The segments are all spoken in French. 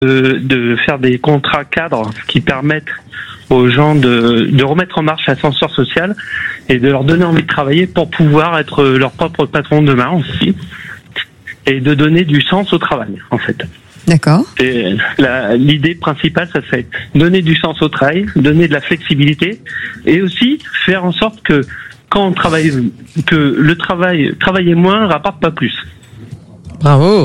de faire des contrats cadres qui permettent aux gens de remettre en marche l'ascenseur social et de leur donner envie de travailler pour pouvoir être leur propre patron demain aussi, et de donner du sens au travail, en fait. D'accord. Et l'idée principale, ça serait donner du sens au travail, donner de la flexibilité, et aussi faire en sorte que quand on travaille, que le travailler moins rapporte pas plus. Bravo.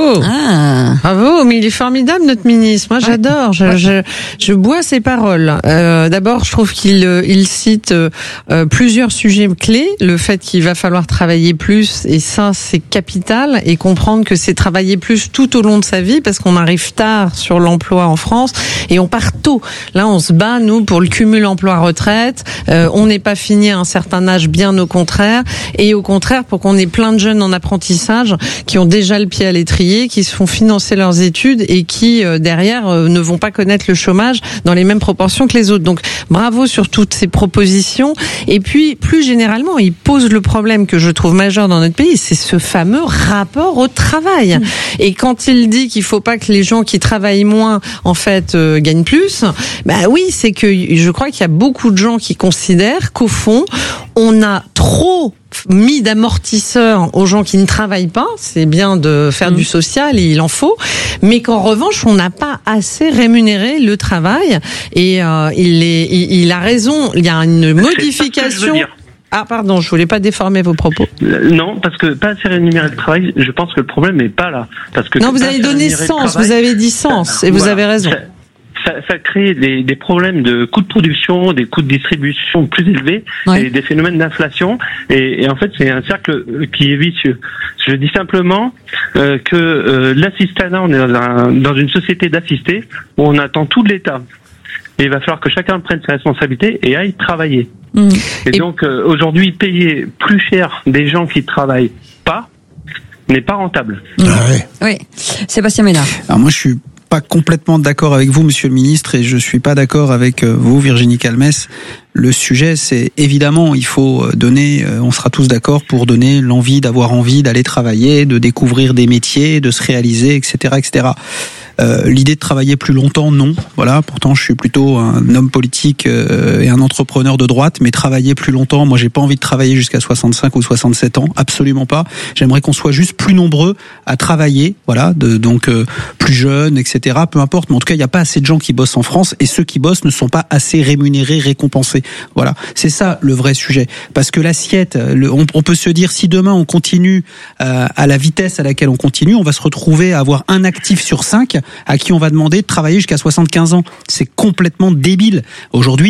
Bravo, mais il est formidable, notre ministre. Moi, j'adore. Je bois ses paroles. D'abord, je trouve qu'il cite plusieurs sujets clés. Le fait qu'il va falloir travailler plus, et ça, c'est capital, et comprendre que c'est travailler plus tout au long de sa vie, parce qu'on arrive tard sur l'emploi en France, et on part tôt. Là, on se bat, nous, pour le cumul emploi-retraite. On n'est pas fini à un certain âge, bien au contraire. Et au contraire, pour qu'on ait plein de jeunes en apprentissage, qui ont déjà le pied à l'étrier, qui se font financer leurs études et qui derrière ne vont pas connaître le chômage dans les mêmes proportions que les autres. Donc bravo sur toutes ces propositions. Et puis plus généralement, il pose le problème que je trouve majeur dans notre pays, c'est ce fameux rapport au travail. Et quand il dit qu'il faut pas que les gens qui travaillent moins en fait gagnent plus, bah oui, c'est que je crois qu'il y a beaucoup de gens qui considèrent qu'au fond, on a trop mis d'amortisseurs aux gens qui ne travaillent pas. C'est bien de faire du social, et il en faut, mais qu'en revanche, on n'a pas assez rémunéré le travail. Et il a raison. Il y a une modification. Ah pardon, je voulais pas déformer vos propos. Non, parce que pas assez rémunérer le travail, je pense que le problème n'est pas là. Parce que non, vous avez donné sens, vous avez dit sens, et vous avez raison. Ça crée des problèmes de coûts de production, des coûts de distribution plus élevés, et des phénomènes d'inflation. Et en fait, c'est un cercle qui est vicieux. Je dis simplement que l'assistanat, on est dans une société d'assistés où on attend tout de l'État. Et il va falloir que chacun prenne ses responsabilités et aille travailler. Et donc, aujourd'hui, payer plus cher des gens qui travaillent pas n'est pas rentable. Oui. Sébastien Ménard. Alors moi, je suis pas complètement d'accord avec vous, monsieur le ministre, et je suis pas d'accord avec vous, Virginie Calmès. Le sujet, c'est évidemment, il faut donner, on sera tous d'accord pour donner l'envie d'avoir envie d'aller travailler, de découvrir des métiers, de se réaliser, etc., etc. L'idée de travailler plus longtemps, non. Voilà. Pourtant, je suis plutôt un homme politique et un entrepreneur de droite, mais travailler plus longtemps, moi, j'ai pas envie de travailler jusqu'à 65 ou 67 ans, absolument pas. J'aimerais qu'on soit juste plus nombreux à travailler, voilà, donc plus jeunes, etc. Peu importe, mais en tout cas, il n'y a pas assez de gens qui bossent en France, et ceux qui bossent ne sont pas assez rémunérés, récompensés. Voilà, c'est ça le vrai sujet. Parce que l'assiette, on peut se dire, si demain on continue à la vitesse à laquelle on continue, on va se retrouver à avoir un actif sur 5 à qui on va demander de travailler jusqu'à 75 ans. C'est complètement débile. Aujourd'hui,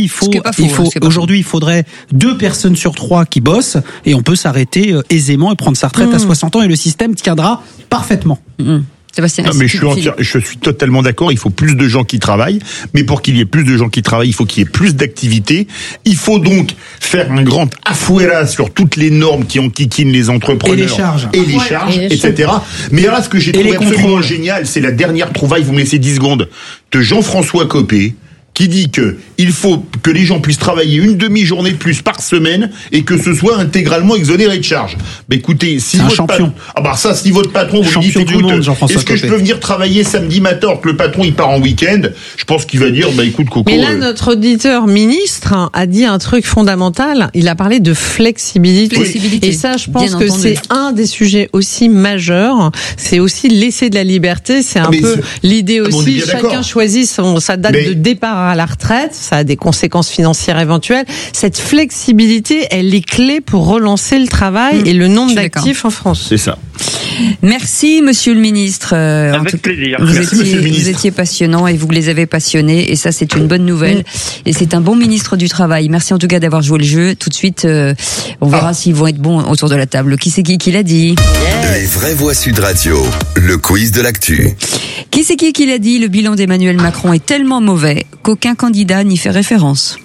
il faudrait 2 personnes sur 3 qui bossent, et on peut s'arrêter aisément et prendre sa retraite à 60 ans, et le système tiendra parfaitement. Sébastien, non, mais je suis totalement d'accord. Il faut plus de gens qui travaillent, mais pour qu'il y ait plus de gens qui travaillent, il faut qu'il y ait plus d'activités. Il faut donc faire un grand afuera sur toutes les normes qui enquiquinent les entrepreneurs et les charges, etc. Mais là, ce que j'ai trouvé absolument génial, c'est la dernière trouvaille, vous me laissez 10 secondes, de Jean-François Copé, qui dit que il faut que les gens puissent travailler une demi-journée de plus par semaine et que ce soit intégralement exonéré de charges. Mais écoutez, si votre patron, si votre patron vous dit, écoute, est-ce que je peux venir travailler samedi matin alors que le patron il part en week-end, je pense qu'il va dire, écoute Coco. Mais là, notre auditeur ministre a dit un truc fondamental. Il a parlé de flexibilité. Et ça, je pense que c'est un des sujets aussi majeurs. C'est aussi laisser de la liberté. C'est un peu l'idée aussi. Chacun choisit sa date de départ à la retraite, ça a des conséquences financières éventuelles. Cette flexibilité, elle est clé pour relancer le travail et le nombre d'actifs en France. C'est ça. Merci, monsieur le ministre. Avec plaisir. Vous étiez passionnant et vous les avez passionnés, et ça, c'est une bonne nouvelle. Et c'est un bon ministre du Travail. Merci en tout cas d'avoir joué le jeu. Tout de suite, on verra s'ils vont être bons autour de la table. Qui c'est qui l'a dit? Les vraies voix Sud Radio, le quiz de l'actu. Qui c'est qui l'a dit? Le bilan d'Emmanuel Macron est tellement mauvais qu'aucun candidat n'y fait référence.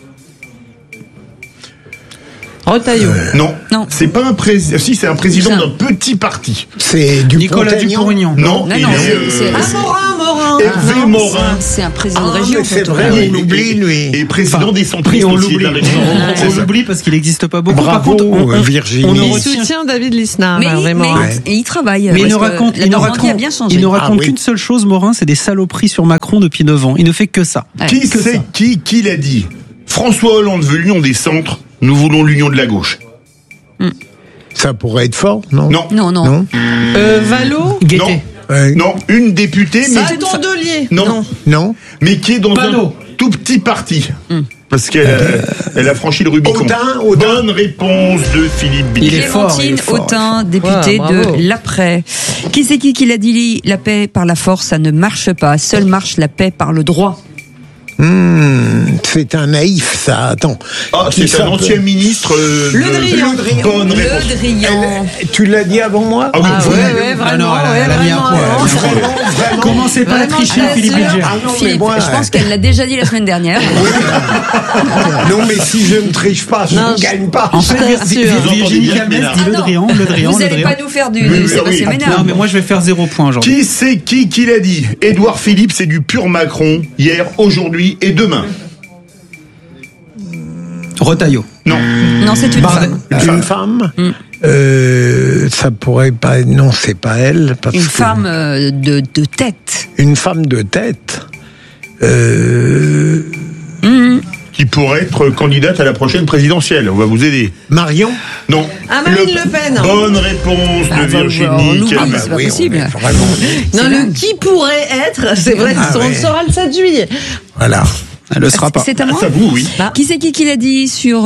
Retailleau. Non. C'est pas un président. Si, c'est un président d'un petit parti. C'est Nicolas Dupont-Aignan. Non. C'est Morin. Hervé Morin. C'est un président de région. C'est vrai, on l'oublie, lui. Et président des centristes aussi de la région. On l'oublie parce qu'il n'existe pas beaucoup. Bravo, Par contre, Virginie. Il soutient David Lisnard, mais il travaille. Mais il a bien changé. Il ne raconte qu'une seule chose, Morin, c'est des saloperies sur Macron depuis 9 ans. Il ne fait que ça. Qui l'a dit? François Hollande veut l'union des centres, nous voulons l'union de la gauche. Ça pourrait être fort, non? Non. Valo? Guettet. Non, une députée, mais... Tondelier? Non. Mais qui est dans un tout petit parti. Parce qu'elle a franchi le Rubicon. Audin. Bonne réponse de Philippe Billy. Il est fort. Clémentine Autain, députée de l'Après. Qui c'est qui l'a dit? La paix par la force, ça ne marche pas. Seule marche la paix par le droit. C'est un naïf, ça. Attends. C'est un ancien ministre. Le Drian. Bonne réponse. Le Drian. Tu l'as dit avant moi? Ah oui, Ouais, vraiment. Elle a mis un point. Commencez pas à tricher, Philippe Bilger. Philippe, je pense qu'elle l'a déjà dit la semaine dernière. Non, mais si je ne triche pas, je ne gagne pas. En fait, Virginie Calmès dit le Drian. Vous n'allez pas nous faire du Sébastien Ménard. Non, mais moi je vais faire 0 point aujourd'hui. Qui c'est qui l'a dit? Édouard Philippe, c'est du pur Macron. Hier, aujourd'hui et demain. Retailleau. Non, c'est une femme. Une femme? Ça pourrait pas. Non, c'est pas elle. Une femme de tête. Une femme de tête. qui pourrait être candidate à la prochaine présidentielle. On va vous aider. Marion? Non. Marine Le Pen. Bonne réponse de Virginie. C'est pas possible. Non, le qui pourrait être, c'est vrai, on le saura le 7 juillet. Voilà. Elle le sera pas. C'est à moi. C'est à vous, oui. Qui c'est qui l'a dit sur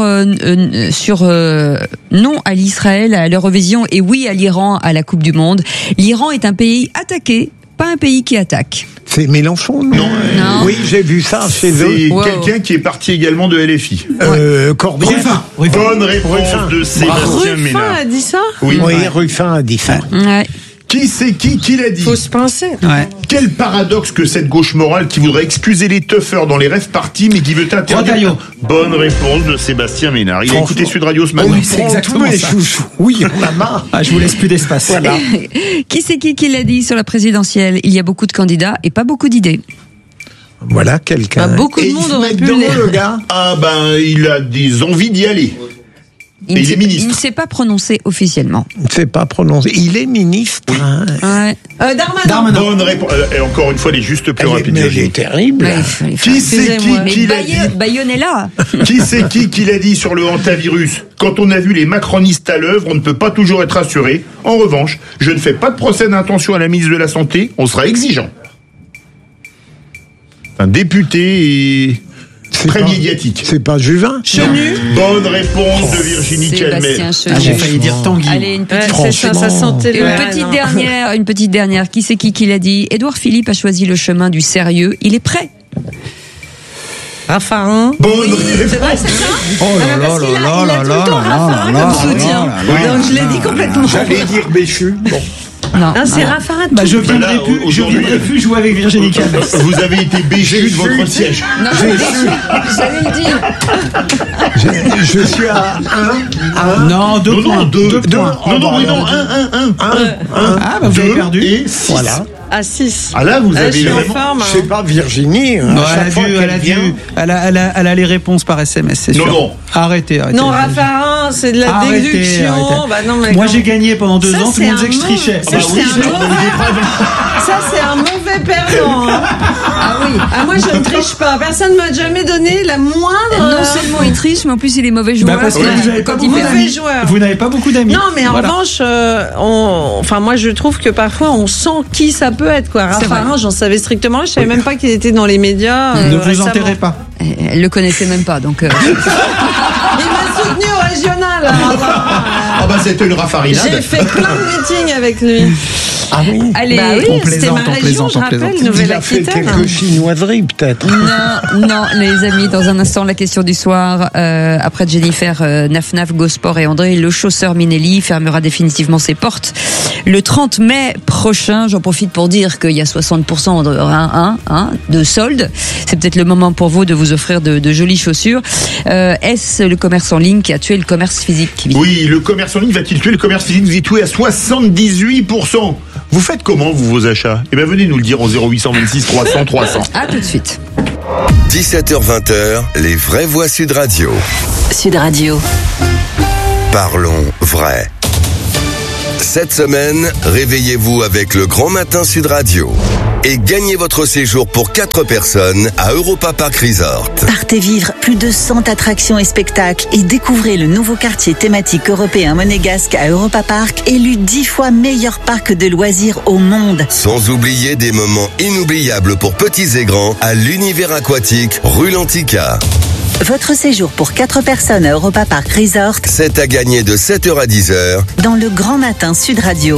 non à l'Israël à l'Eurovision et oui à l'Iran à la Coupe du Monde? L'Iran est un pays attaqué, pas un pays qui attaque. C'est Mélenchon, non? Non. Oui, j'ai vu ça chez eux. C'est quelqu'un qui est parti également de LFI. Corbyn. Bonne réponse de Sébastien Ménard. Ruffin a dit ça? Oui, Ruffin a dit ça. Ouais. Qui c'est qui l'a dit? Faut se pincer. Ouais. Quel paradoxe que cette gauche morale qui voudrait excuser les toughers dans les rêves partis mais qui veut interdire. Retailleau. Bonne réponse de Sébastien Ménard. Il a écouté Sud Radio ce matin. Oui, c'est exactement ça. Oui, on a marre. Ah, je vous laisse plus d'espace. Voilà. Qui c'est qui l'a dit sur la présidentielle? Il y a beaucoup de candidats et pas beaucoup d'idées. Voilà quelqu'un. Beaucoup de monde aurait pu le gars. Ah ben, il a des envies d'y aller. Il est ministre. Il ne s'est pas prononcé officiellement. Il ne s'est pas prononcé. Il est ministre. Hein. Ouais. Darmanin. Bonne réponse. Et encore une fois, les justes plus rapides. Mais elle est terrible. Ouais, Qui c'est qui l'a dit? Bayonne est là. Qui c'est qui l'a dit sur le hantavirus? Quand on a vu les macronistes à l'œuvre, on ne peut pas toujours être assuré. En revanche, je ne fais pas de procès d'intention à la ministre de la Santé. On sera exigeant. Un député et très médiatique. C'est pas Juvin? Chenu. Bonne réponse de Virginie Calmet. J'ai failli dire Tanguy. Allez, une petite, Ça sentait une petite dernière. Qui c'est qui l'a dit? Édouard Philippe a choisi le chemin du sérieux. Il est prêt. Raffarin. Bonne C'est vrai, c'est ça? Oh là là là là là là là. Donc je l'ai dit complètement. J'allais dire Béchu. Bon. Non, c'est Raffarin. Je viendrai plus jouer avec Virginie Calmès. Vous avez été béchu de votre siège. Non, j'allais le dire. Je suis à 1. Non, 2 points. 2 points. Non, 1. Ah, bah vous avez perdu. Et 6. Voilà. À 6. Ah là, vous Je avez suis en vraiment... forme. C'est pas Virginie. Non, elle a les réponses par SMS, c'est sûr. Non. Arrêtez. Non, Raffarin, c'est de la déduction. Bah non, mais moi, j'ai gagné pendant 2 ans, tout le monde disait que je trichais. Ça, c'est un mauvais perdant. Ah oui. Ah, moi, je ne triche pas. Personne ne m'a jamais donné la moindre. Non seulement il triche, mais en plus il est mauvais joueur. Parce que vous n'avez pas beaucoup d'amis. Vous n'avez pas beaucoup d'amis. Non, mais en revanche, moi, je trouve que parfois, on sent qui ça peut être, quoi. Raffarin, j'en savais strictement rien. Je savais même pas qu'il était dans les médias. Ne vous enterrez pas. Elle le connaissait même pas, donc. Il m'a soutenu au régional. Ah bah c'était une raffarinade. J'ai fait plein de meetings avec lui. Ah oui. Allez, bah oui, c'était ma on région, je rappelle, Il a fait Nouvelle-Aquitaine. quelques chinoiseries, peut-être. Non, les amis, dans un instant, la question du soir. Après Jennifer, Naf, Gosport et André, le chausseur Minelli fermera définitivement ses portes le 30 mai prochain. J'en profite pour dire qu'il y a 60% de soldes. C'est peut-être le moment pour vous de vous offrir de jolies chaussures. Est-ce le commerce en ligne qui a tué le commerce physique? Oui, le commerce en ligne va-t-il tuer le commerce physique? Vous y tuez à 78%. Vous faites comment, vous, vos achats? Eh bien, venez nous le dire au 0826 300 300. À tout de suite. 17h-20h, les vraies voix Sud Radio. Sud Radio. Parlons vrai. Cette semaine, réveillez-vous avec le Grand Matin Sud Radio et gagnez votre séjour pour 4 personnes à Europa Park Resort. Partez vivre plus de 100 attractions et spectacles et découvrez le nouveau quartier thématique européen monégasque à Europa Park, élu 10 fois meilleur parc de loisirs au monde. Sans oublier des moments inoubliables pour petits et grands à l'univers aquatique rue Lantica. Votre séjour pour 4 personnes à Europa Park Resort, c'est à gagner de 7h à 10h dans le Grand Matin Sud Radio.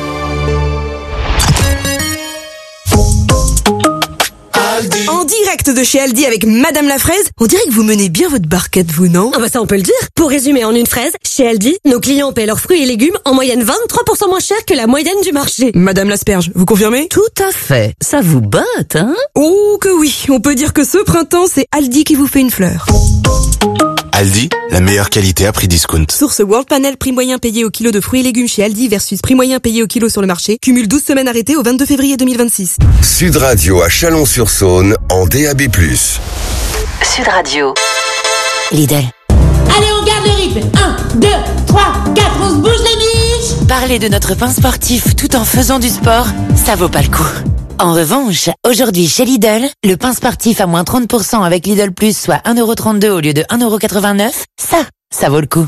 En direct de chez Aldi avec Madame la Fraise, on dirait que vous menez bien votre barquette, vous, non? Ah bah ça on peut le dire. Pour résumer en une phrase, chez Aldi, nos clients paient leurs fruits et légumes en moyenne 23% moins cher que la moyenne du marché. Madame l'Asperge, vous confirmez? Tout à fait. Ça vous botte, hein? Oh que oui, on peut dire que ce printemps, c'est Aldi qui vous fait une fleur. Aldi, la meilleure qualité à prix discount. Source World Panel, prix moyen payé au kilo de fruits et légumes chez Aldi versus prix moyen payé au kilo sur le marché. Cumule 12 semaines arrêtées au 22 février 2026. Sud Radio à Chalon-sur-Saône en DAB+. Sud Radio. Lidl. Allez, on garde le rythme. 1, 2, 3, 4, on se bouge les miches. Parler de notre pain sportif tout en faisant du sport, ça vaut pas le coup. En revanche, aujourd'hui chez Lidl, le pain sportif à moins 30% avec Lidl Plus, soit 1,32€ au lieu de 1,89€, ça vaut le coup.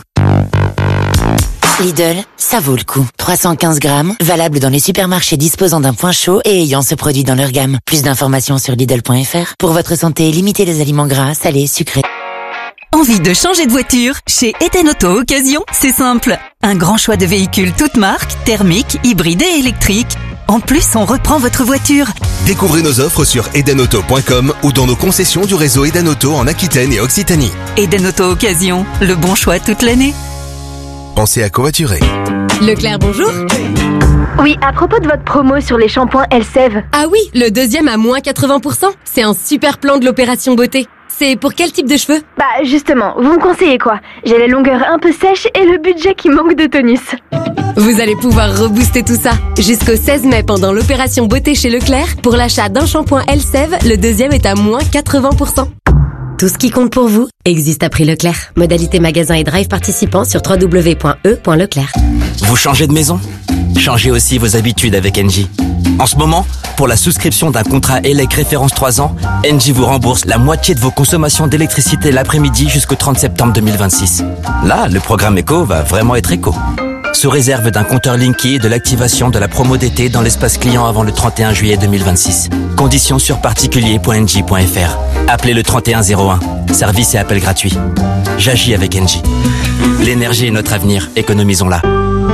Lidl, ça vaut le coup. 315 grammes, valable dans les supermarchés disposant d'un point chaud et ayant ce produit dans leur gamme. Plus d'informations sur Lidl.fr. Pour votre santé, limitez les aliments gras, salés, sucrés. Envie de changer de voiture? Chez Eden Auto Occasion, c'est simple. Un grand choix de véhicules toutes marques, thermiques, hybrides et électriques. En plus, on reprend votre voiture. Découvrez nos offres sur edenauto.com ou dans nos concessions du réseau Eden Auto en Aquitaine et Occitanie. Eden Auto Occasion, le bon choix toute l'année. Pensez à covoiturer. Leclerc, bonjour. Oui, à propos de votre promo sur les shampoings Elseve. Ah oui, le deuxième à moins 80%. C'est un super plan de l'opération beauté. C'est pour quel type de cheveux? Bah justement, vous me conseillez quoi? J'ai les longueurs un peu sèches et le budget qui manque de tonus. Vous allez pouvoir rebooster tout ça. Jusqu'au 16 mai pendant l'opération beauté chez Leclerc, pour l'achat d'un shampoing Elseve, le deuxième est à moins 80%. Tout ce qui compte pour vous existe à prix Leclerc. Modalité magasin et drive participant sur www.e.leclerc. Vous changez de maison? Changez aussi vos habitudes avec Engie. En ce moment, pour la souscription d'un contrat ELEC référence 3 ans, Engie vous rembourse la moitié de vos consommations d'électricité l'après-midi jusqu'au 30 septembre 2026. Là, le programme éco va vraiment être éco. Sous réserve d'un compteur Linky et de l'activation de la promo d'été dans l'espace client avant le 31 juillet 2026. Conditions sur particulier.engie.fr. Appelez le 3101. Service et appel gratuit. J'agis avec Engie. L'énergie est notre avenir. Économisons-la.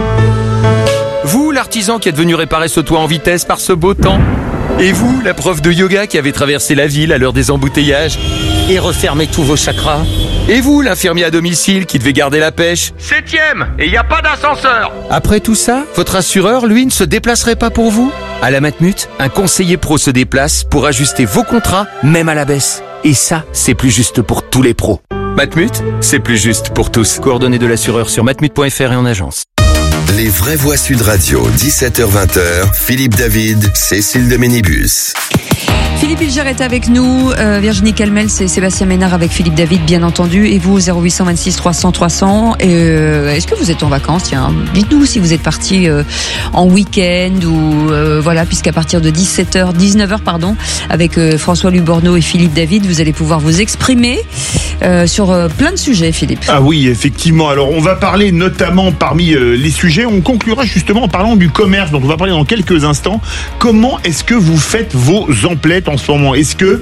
Vous, l'artisan qui êtes venu réparer ce toit en vitesse par ce beau temps. Et vous, la prof de yoga qui avez traversé la ville à l'heure des embouteillages et refermé tous vos chakras. Et vous, l'infirmier à domicile qui devait garder la pêche. 7e, et il n'y a pas d'ascenseur. Après tout ça, votre assureur, lui, ne se déplacerait pas pour vous? À la Matmut, un conseiller pro se déplace pour ajuster vos contrats, même à la baisse. Et ça, c'est plus juste pour tous les pros. Matmut, c'est plus juste pour tous. Coordonnées de l'assureur sur matmut.fr et en agence. Les vraies voix Sud Radio, 17h-20h, Philippe David, Cécile de Ménibus. Philippe Bilger est avec nous, Virginie Calmels et Sébastien Ménard avec Philippe David, bien entendu, et vous, 0826 300 300. Est-ce que vous êtes en vacances? Tiens, dites-nous si vous êtes parti en week-end ou voilà, puisqu'à partir de 19h, avec François Luborneau et Philippe David, vous allez pouvoir vous exprimer sur plein de sujets, Philippe. Ah oui, effectivement. Alors, on va parler notamment parmi les sujets. On conclura justement en parlant du commerce, dont on va parler dans quelques instants. Comment est-ce que vous faites vos emplettes en ce moment? Est-ce que,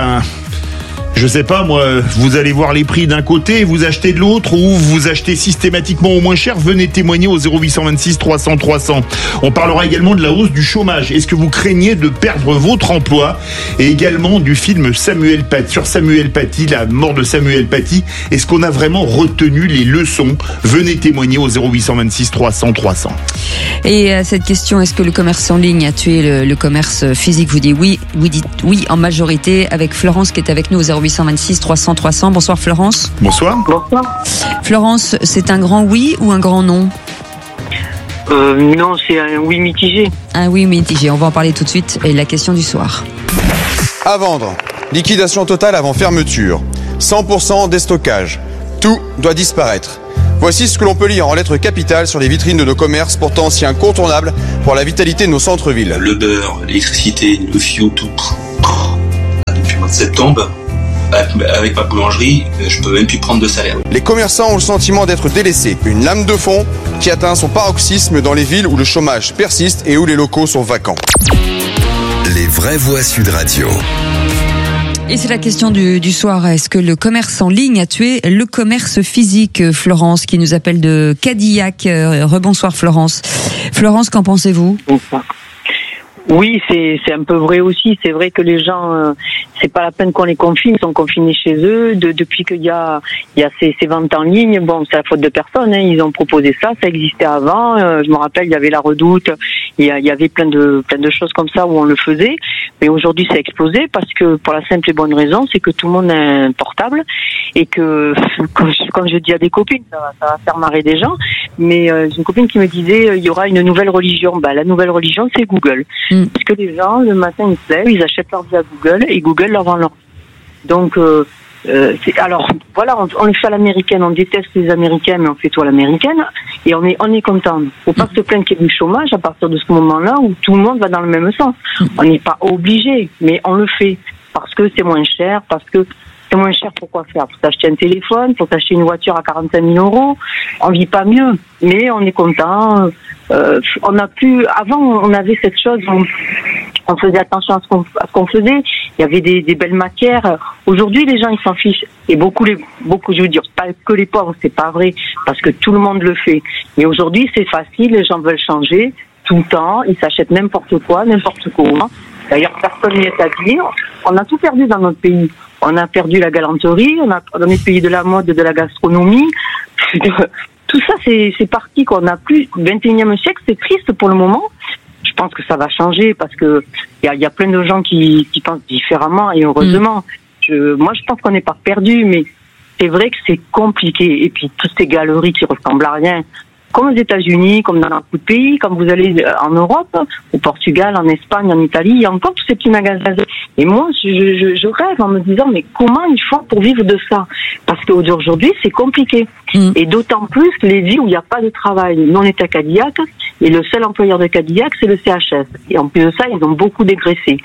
je sais pas moi, vous allez voir les prix d'un côté et vous achetez de l'autre, ou vous achetez systématiquement au moins cher? Venez témoigner au 0826 300 300. On parlera également de la hausse du chômage. Est-ce que vous craignez de perdre votre emploi? Et également du film Samuel Paty, la mort de Samuel Paty. Est-ce qu'on a vraiment retenu les leçons? Venez témoigner au 0826 300 300. Et à cette question, est-ce que le commerce en ligne a tué le commerce physique? Vous dites oui, vous dites oui en majorité, avec Florence qui est avec nous au 0826 300 300. Bonsoir Florence. Bonsoir. Bonsoir. Florence, c'est un grand oui ou un grand non? Non, c'est un oui mitigé. Un oui mitigé, on va en parler tout de suite. Et la question du soir. À vendre. Liquidation totale avant fermeture. 100% déstockage. Tout doit disparaître. Voici ce que l'on peut lire en lettres capitales sur les vitrines de nos commerces, pourtant si incontournables pour la vitalité de nos centres-villes. Le beurre, l'électricité, le fioul, tout. Depuis le mois de septembre, avec ma boulangerie, je peux même plus prendre de salaire. Les commerçants ont le sentiment d'être délaissés. Une lame de fond qui atteint son paroxysme dans les villes où le chômage persiste et où les locaux sont vacants. Les vraies voix Sud Radio. Et c'est la question du soir. Est-ce que le commerce en ligne a tué le commerce physique? Florence, qui nous appelle de Cadillac. Rebonsoir Florence. Florence, qu'en pensez-vous? Oui, c'est un peu vrai aussi. C'est vrai que les gens, c'est pas la peine qu'on les confine, ils sont confinés chez eux. Depuis qu'il y a ces ventes en ligne, bon, c'est la faute de personne. Hein, ils ont proposé ça, ça existait avant. Je me rappelle, il y avait la Redoute, il y avait plein de choses comme ça où on le faisait. Mais aujourd'hui, ça a explosé parce que pour la simple et bonne raison, c'est que tout le monde a un portable et que, comme je dis à des copines, ça va faire marrer des gens. Mais j'ai une copine qui me disait, il y aura une nouvelle religion. Bah, la nouvelle religion, c'est Google. Parce que les gens, le matin, ils se lèvent, ils achètent leur vie à Google et Google leur vend leur vie. Donc, alors, voilà, on le fait à l'américaine, on déteste les Américains, mais on fait tout à l'américaine et on est content. Faut pas se plaindre qu'il y ait du chômage à partir de ce moment-là où tout le monde va dans le même sens. On n'est pas obligé, mais on le fait parce que c'est moins cher, parce que c'est moins cher pour quoi faire? Pour t'acheter un téléphone, pour t'acheter une voiture à 45 000 euros. On vit pas mieux, mais on est content. On a plus. Avant, on avait cette chose. On faisait attention à ce qu'on faisait. Il y avait des belles matières. Aujourd'hui, les gens ils s'en fichent. Et beaucoup, je veux dire, pas que les pauvres, c'est pas vrai, parce que tout le monde le fait. Mais aujourd'hui, c'est facile. Les gens veulent changer tout le temps. Ils s'achètent n'importe quoi, n'importe comment. D'ailleurs, personne n'y est habillé. On a tout perdu dans notre pays. On a perdu la galanterie, on est pays de la mode, de la gastronomie. Tout ça, c'est parti, qu'on n'a plus. 21e siècle, c'est triste pour le moment. Je pense que ça va changer parce que il y a plein de gens qui pensent différemment et heureusement. Moi, je pense qu'on n'est pas perdu, mais c'est vrai que c'est compliqué. Et puis, toutes ces galeries qui ressemblent à rien. Comme aux États-Unis, comme dans beaucoup de pays, quand vous allez en Europe, au Portugal, en Espagne, en Italie, il y a encore tous ces petits magasins. Et moi, je rêve en me disant, mais comment ils font pour vivre de ça? Parce qu'aujourd'hui, c'est compliqué. Et d'autant plus les villes où il n'y a pas de travail. Nous, on est à Cadillac, et le seul employeur de Cadillac, c'est le CHS. Et en plus de ça, ils ont beaucoup dégraissé.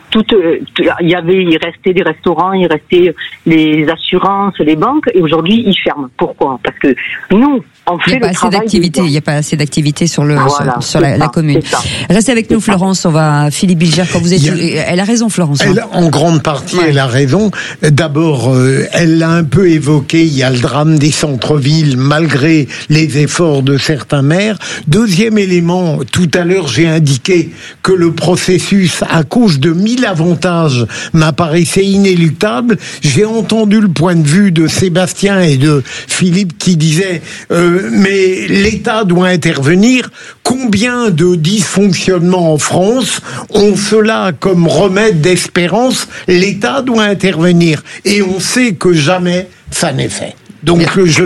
Il restait des restaurants, il restait les assurances, les banques, et aujourd'hui, ils ferment. Pourquoi? Parce que nous, on fait le travail. Il n'y a pas assez d'activité sur la commune. Restez avec nous, Florence. Philippe Bilger, quand vous êtes, elle a raison, Florence. En grande partie, elle a raison. D'abord, elle l'a un peu évoqué. Il y a le drame des centres-villes, malgré les efforts de certains maires. Deuxième élément, tout à l'heure, j'ai indiqué que le processus, à cause de 1000 avantages, m'apparaissait inéluctable. J'ai entendu le point de vue de Sébastien et de Philippe qui disaient mais l'État doit intervenir. Combien de dysfonctionnements en France ont cela comme remède d'espérance? L'État doit intervenir. Et on sait que jamais ça n'est fait. Donc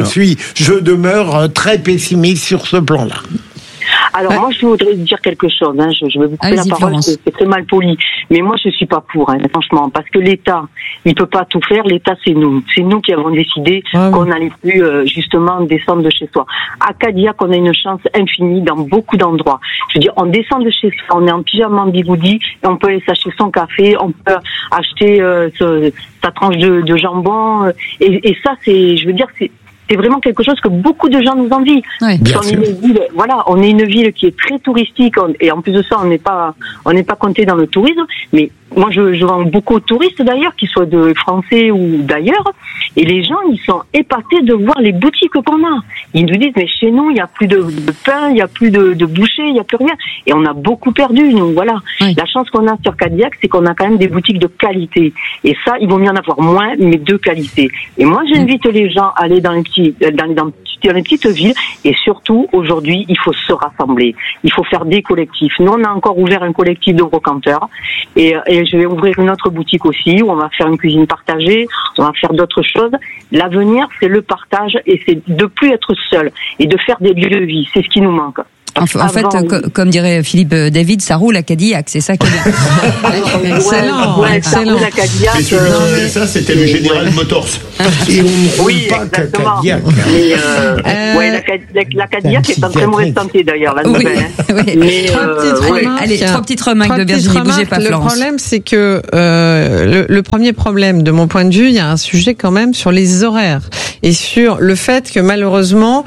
je demeure très pessimiste sur ce plan-là. Alors moi je voudrais dire quelque chose, je vais vous couper la parole, c'est très mal poli, mais moi je suis pas pour, franchement, parce que l'État, il peut pas tout faire, l'État c'est nous qui avons décidé qu'on n'allait plus justement descendre de chez soi. À Cadillac, on a une chance infinie dans beaucoup d'endroits. Je veux dire, on descend de chez soi, on est en pyjama, en bigoudi, et on peut aller s'acheter son café, on peut acheter sa tranche de jambon, et ça c'est, je veux dire, c'est vraiment quelque chose que beaucoup de gens nous envient. Oui, on est une ville qui est très touristique et en plus de ça, on n'est pas compté dans le tourisme. Mais moi, je vends beaucoup aux touristes d'ailleurs, qu'ils soient de français ou d'ailleurs, et les gens ils sont épatés de voir les boutiques qu'on a. Ils nous disent mais chez nous il y a plus de pain, il y a plus de bouchers, il y a plus rien. Et on a beaucoup perdu. Nous voilà. Oui. La chance qu'on a sur Cadillac, c'est qu'on a quand même des boutiques de qualité. Et ça, il vaut mieux en avoir moins, mais de qualité. Et moi, j'invite les gens à aller dans les petites villes, et surtout aujourd'hui il faut se rassembler, il faut faire des collectifs. Nous on a encore ouvert un collectif de brocanteurs et je vais ouvrir une autre boutique aussi où on va faire une cuisine partagée, on va faire d'autres choses. L'avenir c'est le partage et c'est de plus être seul et de faire des lieux de vie, c'est ce qui nous manque. En fait, comme dirait Philippe David, ça roule à Cadillac, c'est ça qui est bien. Excellent. Mais celui qui disait ça, c'était le General Motors. Et on ne roule pas qu'à Cadillac. La Cadillac est en très mauvaise santé d'ailleurs, la nouvelle. Oui. Trois petites remarques de Virginie, bougez pas, Florence. Le problème, c'est que le premier problème, de mon point de vue, il y a un sujet quand même sur les horaires et sur le fait que malheureusement,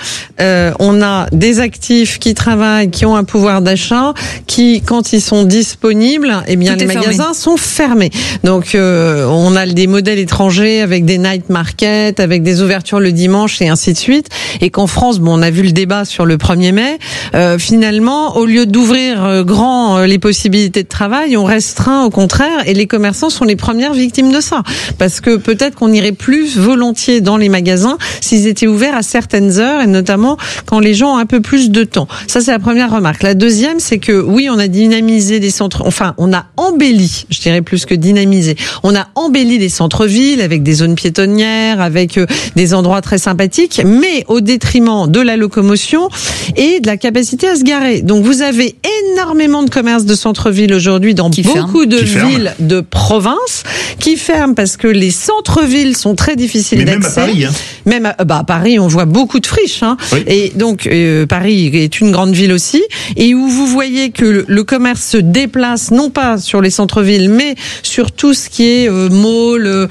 on a des actifs qui travaillent, qui ont un pouvoir d'achat, qui, quand ils sont disponibles, eh bien, les magasins sont fermés. Donc, on a des modèles étrangers avec des night markets, avec des ouvertures le dimanche et ainsi de suite. Et qu'en France, on a vu le débat sur le 1er mai. Finalement, au lieu d'ouvrir grand les possibilités de travail, on restreint au contraire, et les commerçants sont les premières victimes de ça. Parce que peut-être qu'on irait plus volontiers dans les magasins s'ils étaient ouverts à certaines heures, et notamment quand les gens ont un peu plus de temps. Ça, c'est la première remarque. La deuxième, c'est que oui, on a dynamisé des centres, enfin, on a embelli, je dirais plus que dynamisé, on a embelli les centres-villes avec des zones piétonnières, avec des endroits très sympathiques, mais au détriment de la locomotion et de la capacité à se garer. Donc, vous avez énormément de commerces de centre-ville aujourd'hui dans beaucoup de villes de province qui ferment parce que les centres-villes sont très difficiles d'accès. Même à Paris, hein. Même à Paris, on voit beaucoup de friches, hein. Oui. Et donc, Paris est une grande ville aussi, et où vous voyez que le commerce se déplace non pas sur les centres-villes, mais sur tout ce qui est mall,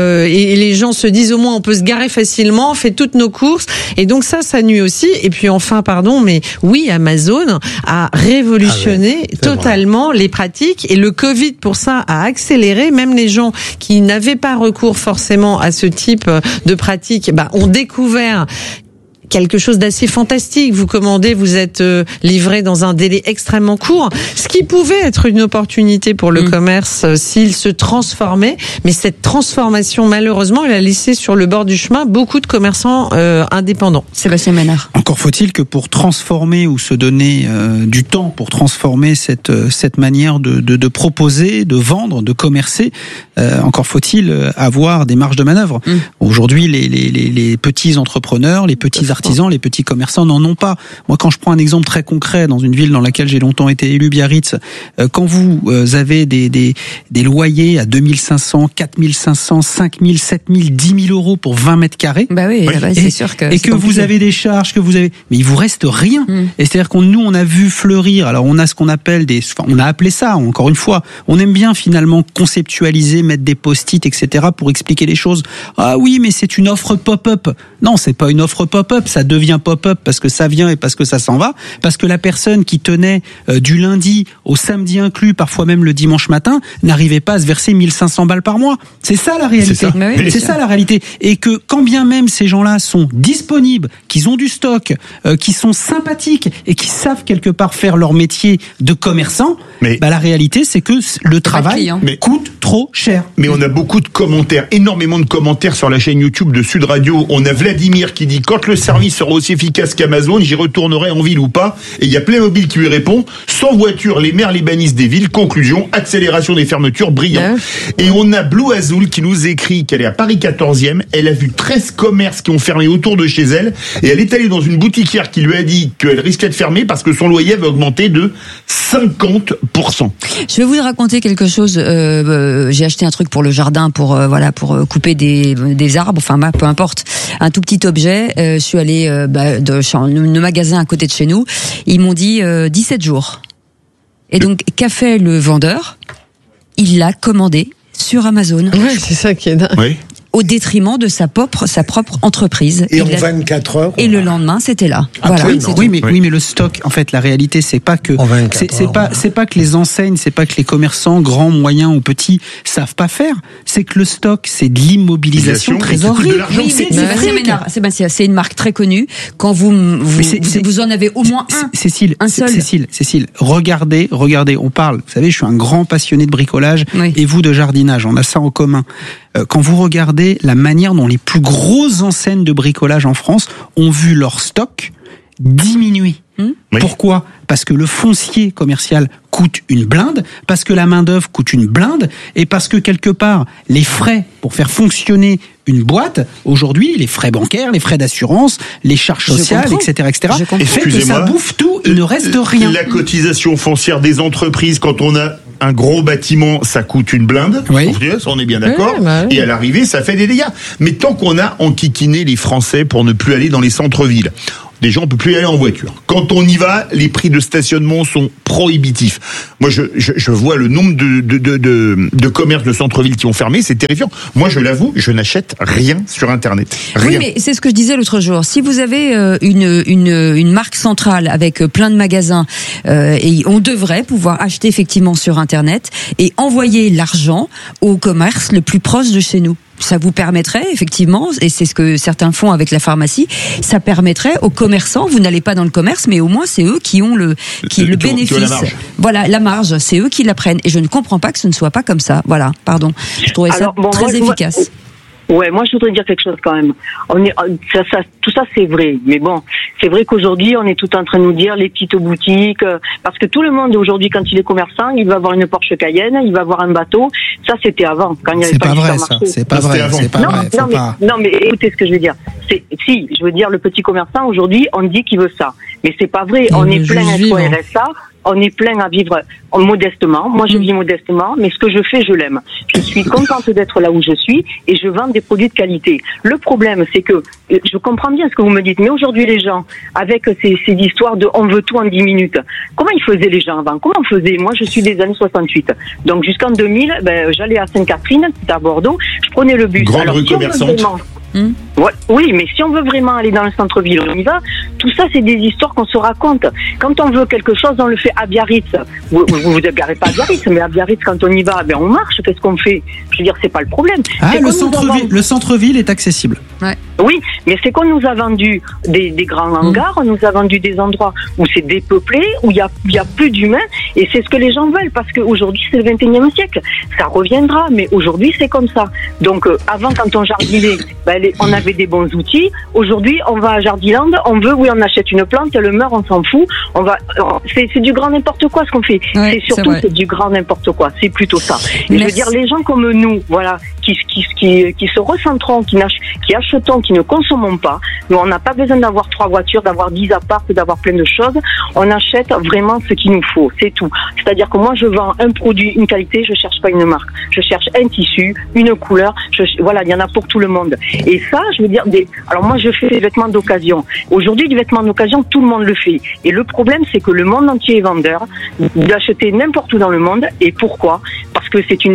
et les gens se disent au moins on peut se garer facilement, on fait toutes nos courses, et donc ça nuit aussi. Et puis enfin, mais oui, Amazon a révolutionné totalement les pratiques, et le Covid pour ça a accéléré. Même les gens qui n'avaient pas recours forcément à ce type de pratique, ont découvert quelque chose d'assez fantastique. Vous commandez, vous êtes livré dans un délai extrêmement court, ce qui pouvait être une opportunité pour le commerce s'il se transformait. Mais cette transformation, malheureusement, elle a laissé sur le bord du chemin beaucoup de commerçants indépendants. Sébastien Ménard. Encore faut-il que pour transformer ou se donner du temps pour transformer cette manière de proposer, de vendre, de commercer, encore faut-il avoir des marges de manœuvre. Aujourd'hui, les petits entrepreneurs, les petits artisans, les petits commerçants n'en ont pas. Moi, quand je prends un exemple très concret dans une ville dans laquelle j'ai longtemps été élu, Biarritz, quand vous avez des loyers à 2500, 4500, 5000, 7000, 10 000 euros pour 20 mètres carrés. C'est sûr que et que vous avez des charges, mais il vous reste rien. Et c'est-à-dire nous, on a vu fleurir. Alors, on a ce qu'on appelle on a appelé ça, encore une fois, on aime bien finalement conceptualiser, mettre des post-it, etc. pour expliquer les choses. Ah oui, mais c'est une offre pop-up. Non, c'est pas une offre pop-up. Ça devient pop-up parce que ça vient et parce que ça s'en va, parce que la personne qui tenait du lundi au samedi inclus, parfois même le dimanche matin, n'arrivait pas à se verser 1500 balles par mois. C'est ça la réalité. C'est ça la réalité. Et que quand bien même ces gens-là sont disponibles, qu'ils ont du stock, qui sont sympathiques et qui savent quelque part faire leur métier de commerçant, la réalité c'est que le travail coûte trop cher. Mais on a beaucoup de commentaires, énormément de commentaires sur la chaîne YouTube de Sud Radio. On a Vladimir qui dit quand le service sera aussi efficace qu'Amazon, j'y retournerai en ville ou pas. Et il y a Playmobil qui lui répond, sans voiture, les maires les bannissent des villes. Conclusion, accélération des fermetures, brillant. Et on a Blue Azul qui nous écrit qu'elle est à Paris 14e. Elle a vu 13 commerces qui ont fermé autour de chez elle. Et elle est allée dans une boutiquière qui lui a dit qu'elle risquait de fermer parce que son loyer avait augmenté de 50%. Je vais vous raconter quelque chose. J'ai acheté un truc pour le jardin, pour couper des arbres, enfin peu importe, un tout petit objet. Je suis allée dans le magasin à côté de chez nous. Ils m'ont dit 17 jours. Et donc, qu'a fait le vendeur? Il l'a commandé sur Amazon. Ouais, c'est ça qui est dingue. Oui. Au détriment de sa propre entreprise. Et en 24 heures. Et le lendemain, c'était là. Voilà. Oui, mais le stock, en fait, la réalité, c'est pas que c'est pas que les enseignes, c'est pas que les commerçants, grands, moyens ou petits, savent pas faire. C'est que le stock, c'est de l'immobilisation trésorerie. Oui, Sébastien, c'est une marque très connue. Quand vous en avez au moins un seul. Cécile, regardez. On parle. Vous savez, je suis un grand passionné de bricolage et vous de jardinage. On a ça en commun. Quand vous regardez la manière dont les plus grosses enseignes de bricolage en France ont vu leur stock diminuer. Pourquoi ? Parce que le foncier commercial coûte une blinde, parce que la main-d'œuvre coûte une blinde, et parce que quelque part, les frais pour faire fonctionner une boîte, aujourd'hui, les frais bancaires, les frais d'assurance, les charges sociales, etc., fait que ça bouffe tout, il ne reste rien. La cotisation foncière des entreprises, quand on a un gros bâtiment, ça coûte une blinde. Oui. On est bien d'accord. Oui. Et à l'arrivée, ça fait des dégâts. Mais tant qu'on a enquiquiné les Français pour ne plus aller dans les centres-villes, déjà, on peut plus y aller en voiture. Quand on y va, les prix de stationnement sont prohibitifs. Moi, je vois le nombre de commerces de centre-ville qui ont fermé, c'est terrifiant. Moi, je l'avoue, je n'achète rien sur Internet. Rien. Oui, mais c'est ce que je disais l'autre jour. Si vous avez une marque centrale avec plein de magasins, et on devrait pouvoir acheter effectivement sur Internet et envoyer l'argent au commerce le plus proche de chez nous. Ça vous permettrait effectivement, et c'est ce que certains font avec la pharmacie, ça permettrait aux commerçants, vous n'allez pas dans le commerce, mais au moins c'est eux qui ont le bénéfice. Voilà, la marge, c'est eux qui la prennent. Et je ne comprends pas que ce ne soit pas comme ça. Voilà, pardon. Je trouvais ça très efficace. Ouais, moi je voudrais dire quelque chose quand même. Tout ça c'est vrai, mais bon, c'est vrai qu'aujourd'hui on est tout en train de nous dire les petites boutiques, parce que tout le monde aujourd'hui quand il est commerçant, il va avoir une Porsche Cayenne, il va avoir un bateau. Ça c'était avant, quand il n'y avait pas de supermarché. C'est pas vrai, c'est pas vrai. Non mais écoutez ce que je veux dire. Je veux dire le petit commerçant aujourd'hui, on dit qu'il veut ça, mais c'est pas vrai. On est plein à être au RSA. On est plein à vivre modestement. Moi, je vis modestement, mais ce que je fais, je l'aime. Je suis contente d'être là où je suis et je vends des produits de qualité. Le problème, c'est que je comprends bien ce que vous me dites, mais aujourd'hui, les gens, avec ces histoires de on veut tout en 10 minutes, comment ils faisaient les gens avant? Comment on faisait? Moi, je suis des années 68. Donc, jusqu'en 2000, j'allais à Sainte-Catherine, c'était à Bordeaux, je prenais le bus. Grande rue commerçante. Ouais, oui, mais si on veut vraiment aller dans le centre-ville, on y va. Tout ça, c'est des histoires qu'on se raconte. Quand on veut quelque chose, on le fait à Biarritz. Vous garez pas à Biarritz, mais à Biarritz, quand on y va, on marche. Qu'est-ce qu'on fait? Je veux dire, c'est pas le problème. Le centre-ville est accessible. Ouais. Oui, mais c'est qu'on nous a vendu des grands hangars, on nous a vendu des endroits où c'est dépeuplé, où il y a plus d'humains, et c'est ce que les gens veulent, parce qu'aujourd'hui, c'est le 21e siècle. Ça reviendra, mais aujourd'hui, c'est comme ça. Donc, avant, quand on jardinait, on avait des bons outils. Aujourd'hui, on va à Jardiland, on achète une plante, elle meurt, on s'en fout. C'est du grand n'importe quoi ce qu'on fait. Ouais, c'est du grand n'importe quoi. C'est plutôt ça. Et je veux dire, les gens comme nous, voilà, qui se recentrons, qui achetons, qui ne consommons pas. Nous, on n'a pas besoin d'avoir 3 voitures, d'avoir 10 apparts, d'avoir plein de choses. On achète vraiment ce qu'il nous faut. C'est tout. C'est-à-dire que moi, je vends un produit, une qualité, je cherche pas une marque. Je cherche un tissu, une couleur. Voilà, il y en a pour tout le monde. Et ça, je veux dire, alors moi, je fais des vêtements d'occasion. Aujourd'hui, des vêtements d'occasion, tout le monde le fait. Et le problème, c'est que le monde entier est vendeur, d'acheter n'importe où dans le monde. Et pourquoi? Parce que c'est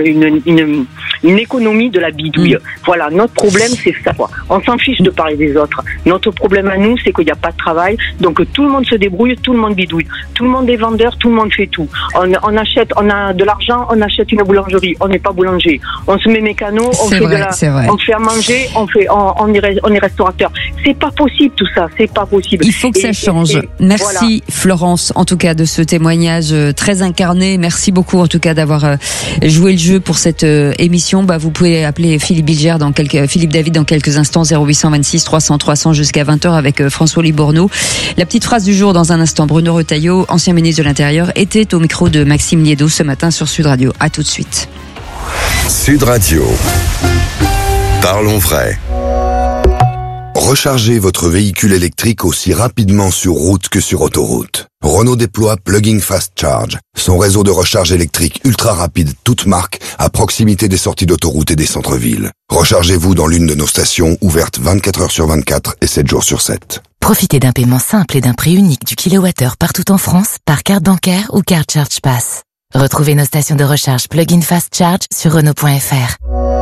une économie de la bidouille. Voilà, notre problème, c'est ça, quoi. On s'en fiche de parler des autres. Notre problème à nous, c'est qu'il n'y a pas de travail. Donc, tout le monde se débrouille, tout le monde bidouille. Tout le monde est vendeur, tout le monde fait tout. On achète, on a de l'argent, on achète une boulangerie. On n'est pas boulanger. On se met mécano, on fait à manger, on est restaurateur. C'est pas possible, tout ça. C'est pas possible. Il faut que ça change. Merci, voilà. Florence, en tout cas, de ce témoignage très incarné. Merci beaucoup, en tout cas, d'avoir joué le jeu pour cette émission. Vous pouvez appeler Philippe David dans quelques instants, 0826 300 300 jusqu'à 20h avec François Libourneau. La petite phrase du jour dans un instant. Bruno Retailleau, ancien ministre de l'Intérieur, était au micro de Maxime Niédo ce matin sur Sud Radio. À tout de suite. Sud Radio. Parlons vrai. Rechargez votre véhicule électrique aussi rapidement sur route que sur autoroute. Renault déploie Plug-in Fast Charge, son réseau de recharge électrique ultra rapide toute marque à proximité des sorties d'autoroute et des centres-villes. Rechargez-vous dans l'une de nos stations ouvertes 24 heures sur 24 et 7 jours sur 7. Profitez d'un paiement simple et d'un prix unique du kilowattheure partout en France par carte bancaire ou carte Charge Pass. Retrouvez nos stations de recharge Plug-in Fast Charge sur Renault.fr.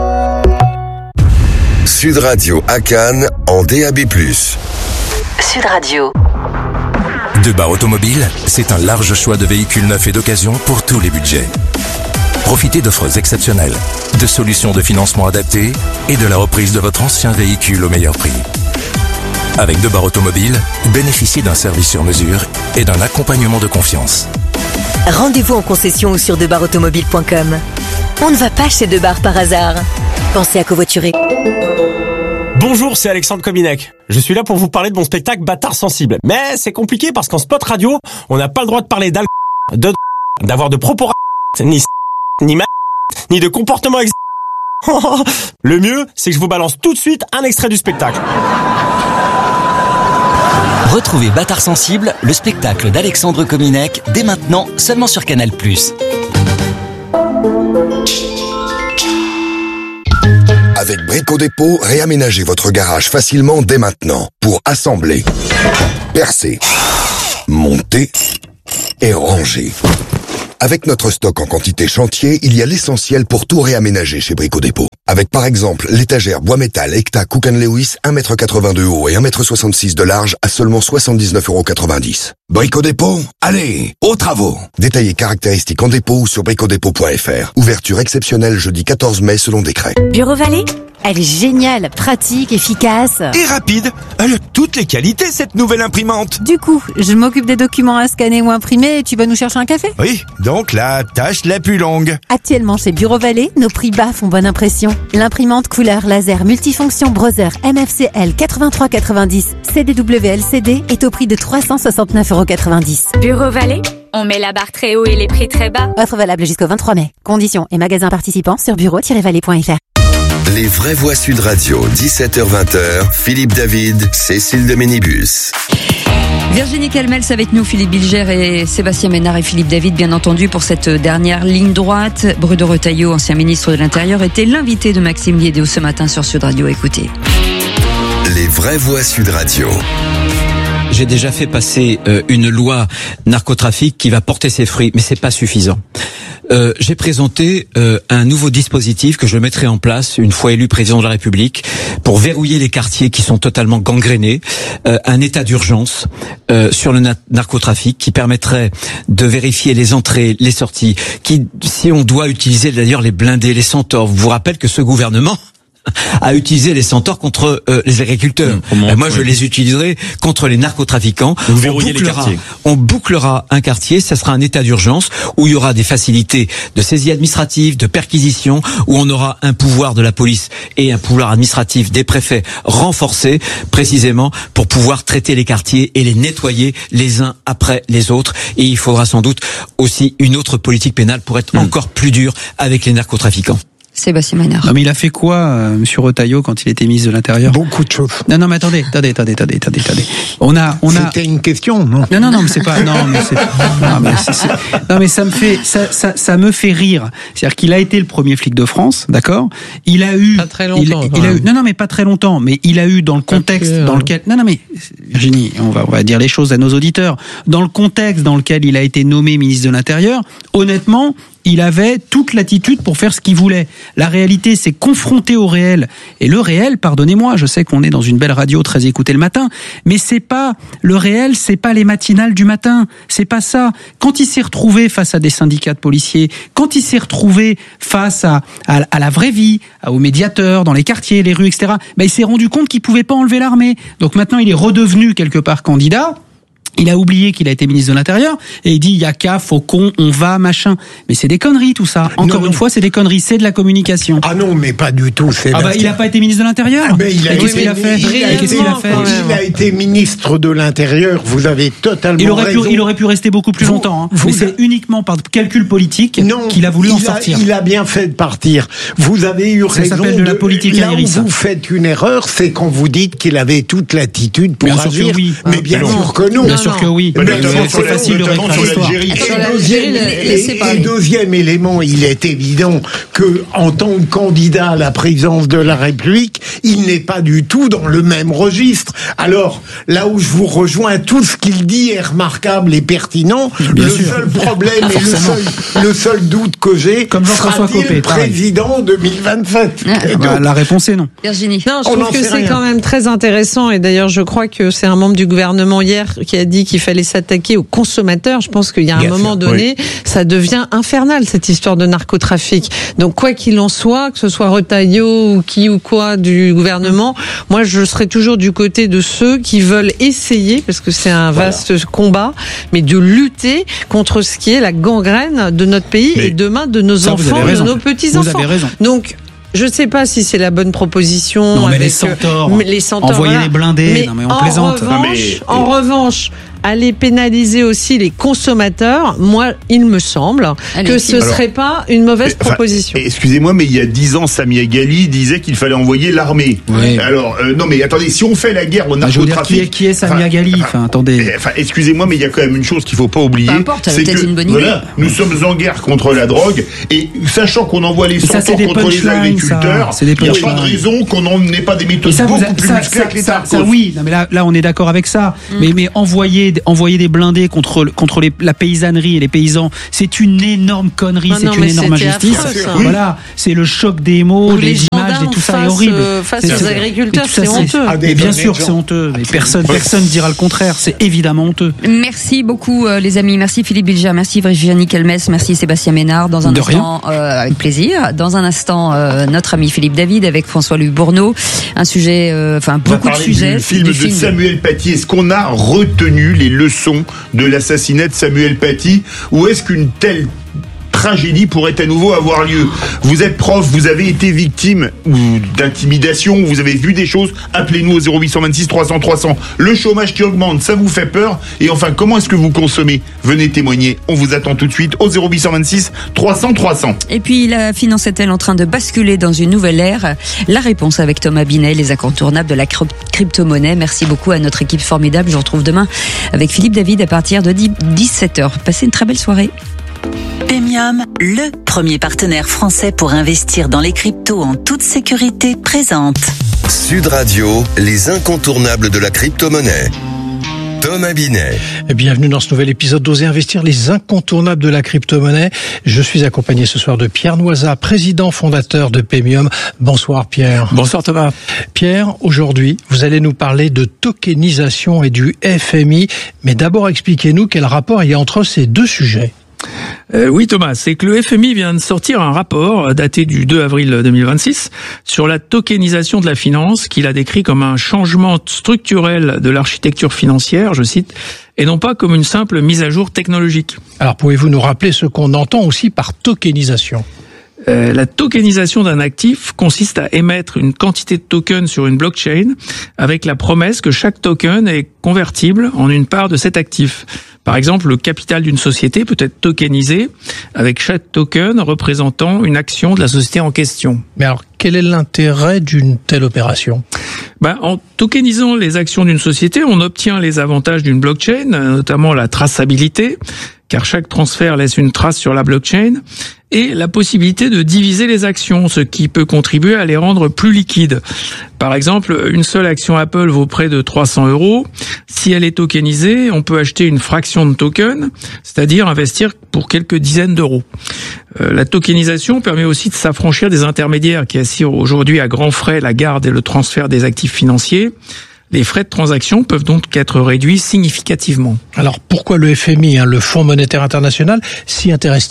Sud Radio à Cannes en DAB+. Sud Radio. Debar Automobile, c'est un large choix de véhicules neufs et d'occasion pour tous les budgets. Profitez d'offres exceptionnelles, de solutions de financement adaptées et de la reprise de votre ancien véhicule au meilleur prix. Avec Debar Automobile, bénéficiez d'un service sur mesure et d'un accompagnement de confiance. Rendez-vous en concession ou sur debarautomobile.com. On ne va pas chez Debar par hasard. Pensez à covoiturer. Bonjour, c'est Alexandre Kominek. Je suis là pour vous parler de mon spectacle Bâtard sensible. Mais c'est compliqué parce qu'en spot radio, on n'a pas le droit de parler d'avoir de propos ni de comportement Le mieux, c'est que je vous balance tout de suite un extrait du spectacle. Retrouvez Bâtard sensible, le spectacle d'Alexandre Kominec, dès maintenant, seulement sur Canal+. Avec Brico Dépôt, réaménagez votre garage facilement dès maintenant pour assembler, percer, monter et ranger. Avec notre stock en quantité chantier, il y a l'essentiel pour tout réaménager chez Brico Dépôt. Avec par exemple l'étagère bois métal Ecta Cook & Lewis 1,80 m de haut et 1,66 m de large à seulement 79,90 €. Brico Dépôt, allez, aux travaux. Détaillez caractéristiques en dépôt ou sur bricodépôt.fr. Ouverture exceptionnelle jeudi 14 mai selon décret. Bureau Vallée, elle est géniale, pratique, efficace. Et rapide. Elle a toutes les qualités, cette nouvelle imprimante. Du coup, je m'occupe des documents à scanner ou imprimer et tu vas nous chercher un café? Oui, donc la tâche la plus longue. Actuellement chez Bureau Vallée, nos prix bas font bonne impression. L'imprimante couleur laser multifonction Brother MFCL 8390 CDW LCD est au prix de 369,90 €. Bureau Vallée, on met la barre très haut et les prix très bas. Offre valable jusqu'au 23 mai. Conditions et magasins participants sur bureau-vallée.fr. Les vraies voix Sud Radio, 17h-20h, Philippe David, Cécile de Ménibus. Virginie Calmels avec nous, Philippe Bilger et Sébastien Ménard et Philippe David, bien entendu, pour cette dernière ligne droite. Bruno Retailleau, ancien ministre de l'Intérieur, était l'invité de Maxime Liédéo ce matin sur Sud Radio. Écoutez. Les vraies voix Sud Radio. J'ai déjà fait passer une loi narcotrafic qui va porter ses fruits, mais c'est pas suffisant. J'ai présenté un nouveau dispositif que je mettrai en place une fois élu président de la République pour verrouiller les quartiers qui sont totalement gangrénés, un état d'urgence sur le narcotrafic qui permettrait de vérifier les entrées, les sorties, qui, si on doit utiliser d'ailleurs les blindés, les centaures, vous vous rappelez que ce gouvernement à utiliser les centaures contre les agriculteurs. Moi, je les utiliserai contre les narcotrafiquants. On bouclera un quartier, ça sera un état d'urgence où il y aura des facilités de saisie administrative, de perquisition, où on aura un pouvoir de la police et un pouvoir administratif des préfets renforcé, précisément pour pouvoir traiter les quartiers et les nettoyer les uns après les autres. Et il faudra sans doute aussi une autre politique pénale pour être encore plus dur avec les narcotrafiquants. Sébastien Ménard. Non, mais il a fait quoi, monsieur Retailleau, quand il était ministre de l'Intérieur? Beaucoup de choses. Non, mais attendez. C'était une question, non? Non, mais c'est pas, non, mais ça me fait rire. C'est-à-dire qu'il a été le premier flic de France, d'accord? Il a eu. Pas très longtemps. Non, mais pas très longtemps. Mais il a eu dans le contexte dans lequel, non, mais, Virginie, on va dire les choses à nos auditeurs. Dans le contexte dans lequel il a été nommé ministre de l'Intérieur, honnêtement, il avait toute l'attitude pour faire ce qu'il voulait. La réalité, c'est confronté au réel. Et le réel, pardonnez-moi, je sais qu'on est dans une belle radio très écoutée le matin, mais c'est pas, le réel, c'est pas les matinales du matin. C'est pas ça. Quand il s'est retrouvé face à des syndicats de policiers, quand il s'est retrouvé face à la vraie vie, aux médiateurs, dans les quartiers, les rues, etc., il s'est rendu compte qu'il pouvait pas enlever l'armée. Donc maintenant, il est redevenu quelque part candidat. Il a oublié qu'il a été ministre de l'Intérieur et il dit il y a qu'à, Faucon, on va, machin. Mais c'est des conneries tout ça. Encore une fois, c'est des conneries, c'est de la communication. Ah non, mais pas du tout. Il a pas été ministre de l'Intérieur. Qu'est-ce qu'il a fait? Il a été ministre de l'Intérieur. Vous avez totalement raison. Il aurait pu rester beaucoup plus longtemps. Mais c'est uniquement par calcul politique qu'il a voulu en sortir. Il a bien fait de partir. Vous avez eu raison. Ça s'appelle de la politique aérienne. Là où vous faites une erreur, c'est quand vous dites qu'il avait toute l'attitude pour agir. Mais bien sûr que non. Bien sûr que oui. C'est facile de réécrire l'histoire. Et deuxième élément, il est évident que, en tant que candidat à la présidence de la République, il n'est pas du tout dans le même registre. Alors, là où je vous rejoins, tout ce qu'il dit est remarquable et pertinent. Seul problème et le seul doute que j'ai, sera-t-il président 2027? La réponse est non. Virginie. Non, je trouve que c'est quand même très intéressant, et d'ailleurs je crois que c'est un membre du gouvernement hier qui a dit qu'il fallait s'attaquer aux consommateurs. Je pense qu'il y a un moment donné, ça devient infernal, cette histoire de narcotrafic. Donc quoi qu'il en soit, que ce soit Retailleau ou qui ou quoi du gouvernement, moi je serai toujours du côté de ceux qui veulent essayer, parce que c'est un vaste combat, mais de lutter contre ce qui est la gangrène de notre pays et demain de nos enfants, de nos petits-enfants. Vous avez raison. Donc, je ne sais pas si c'est la bonne proposition. Non, mais avec les centaures. Les centaures, envoyer les blindés. Mais non, mais on plaisante. En revanche, aller pénaliser aussi les consommateurs, moi, il me semble que ce serait pas une mauvaise proposition. Excusez-moi, mais il y a 10 ans, Samia Ghali disait qu'il fallait envoyer l'armée. Oui. Alors, non, mais attendez, si on fait la guerre au narcotrafic... Qui est Samia Ghali? Attendez. Excusez-moi, mais il y a quand même une chose qu'il faut pas oublier. Peu importe, c'est que, une bonne voilà, nous sommes en guerre contre la drogue, et sachant qu'on envoie les centaures contre les agriculteurs, il n'y a pas de raison qu'on n'ait pas des méthodes beaucoup plus musclées avec les Tarkov. Oui, non, mais là, on est d'accord avec ça. Mais envoyer des blindés contre la paysannerie et les paysans, c'est une énorme connerie, c'est une énorme injustice. Voilà, c'est le choc des mots, des images, et tout ça est horrible. Face aux agriculteurs, c'est honteux. Et bien sûr que c'est honteux. Mais personne dira le contraire. C'est évidemment honteux. Merci beaucoup, les amis. Merci Philippe Bilger, merci Virginie Calmès, merci Sébastien Ménard. Dans un instant, avec plaisir. Dans un instant, notre ami Philippe David avec François-Louis Bourneau. Un sujet, beaucoup de sujets. Du film de Samuel Paty. Est-ce qu'on a retenu les leçons de l'assassinat de Samuel Paty, ou est-ce qu'une telle tragédie pourrait à nouveau avoir lieu? Vous êtes prof, vous avez été victime d'intimidation, vous avez vu des choses, appelez-nous au 0826 300 300. Le chômage qui augmente, ça vous fait peur? Et enfin, comment est-ce que vous consommez? Venez témoigner, on vous attend tout de suite au 0826 300 300. Et puis, la finance est-elle en train de basculer dans une nouvelle ère? La réponse avec Thomas Binet, les incontournables de la crypto-monnaie. Merci beaucoup à notre équipe formidable. Je vous retrouve demain avec Philippe David à partir de 17h. Passez une très belle soirée. Pemium, le premier partenaire français pour investir dans les cryptos en toute sécurité, présente. Sud Radio, les incontournables de la crypto-monnaie. Thomas Binet. Bienvenue dans ce nouvel épisode d'Oser investir, les incontournables de la crypto-monnaie. Je suis accompagné ce soir de Pierre Noisa, président fondateur de Pemium. Bonsoir Pierre. Bonsoir Thomas. Pierre, aujourd'hui, vous allez nous parler de tokenisation et du FMI. Mais d'abord, expliquez-nous quel rapport il y a entre ces deux sujets. Oui Thomas, c'est que le FMI vient de sortir un rapport daté du 2 avril 2026 sur la tokenisation de la finance, qu'il a décrit comme un changement structurel de l'architecture financière, je cite, et non pas comme une simple mise à jour technologique. Alors pouvez-vous nous rappeler ce qu'on entend aussi par tokenisation ? La tokenisation d'un actif consiste à émettre une quantité de tokens sur une blockchain avec la promesse que chaque token est convertible en une part de cet actif. Par exemple, le capital d'une société peut être tokenisé avec chaque token représentant une action de la société en question. Mais alors, quel est l'intérêt d'une telle opération ? En tokenisant les actions d'une société, on obtient les avantages d'une blockchain, notamment la traçabilité, car chaque transfert laisse une trace sur la blockchain, et la possibilité de diviser les actions, ce qui peut contribuer à les rendre plus liquides. Par exemple, une seule action Apple vaut près de 300 €. Si elle est tokenisée, on peut acheter une fraction de token, c'est-à-dire investir pour quelques dizaines d'euros. La tokenisation permet aussi de s'affranchir des intermédiaires qui assurent aujourd'hui à grands frais la garde et le transfert des actifs financiers. Les frais de transaction peuvent donc être réduits significativement. Alors pourquoi le FMI, le Fonds monétaire international, s'y intéresse-t-il ?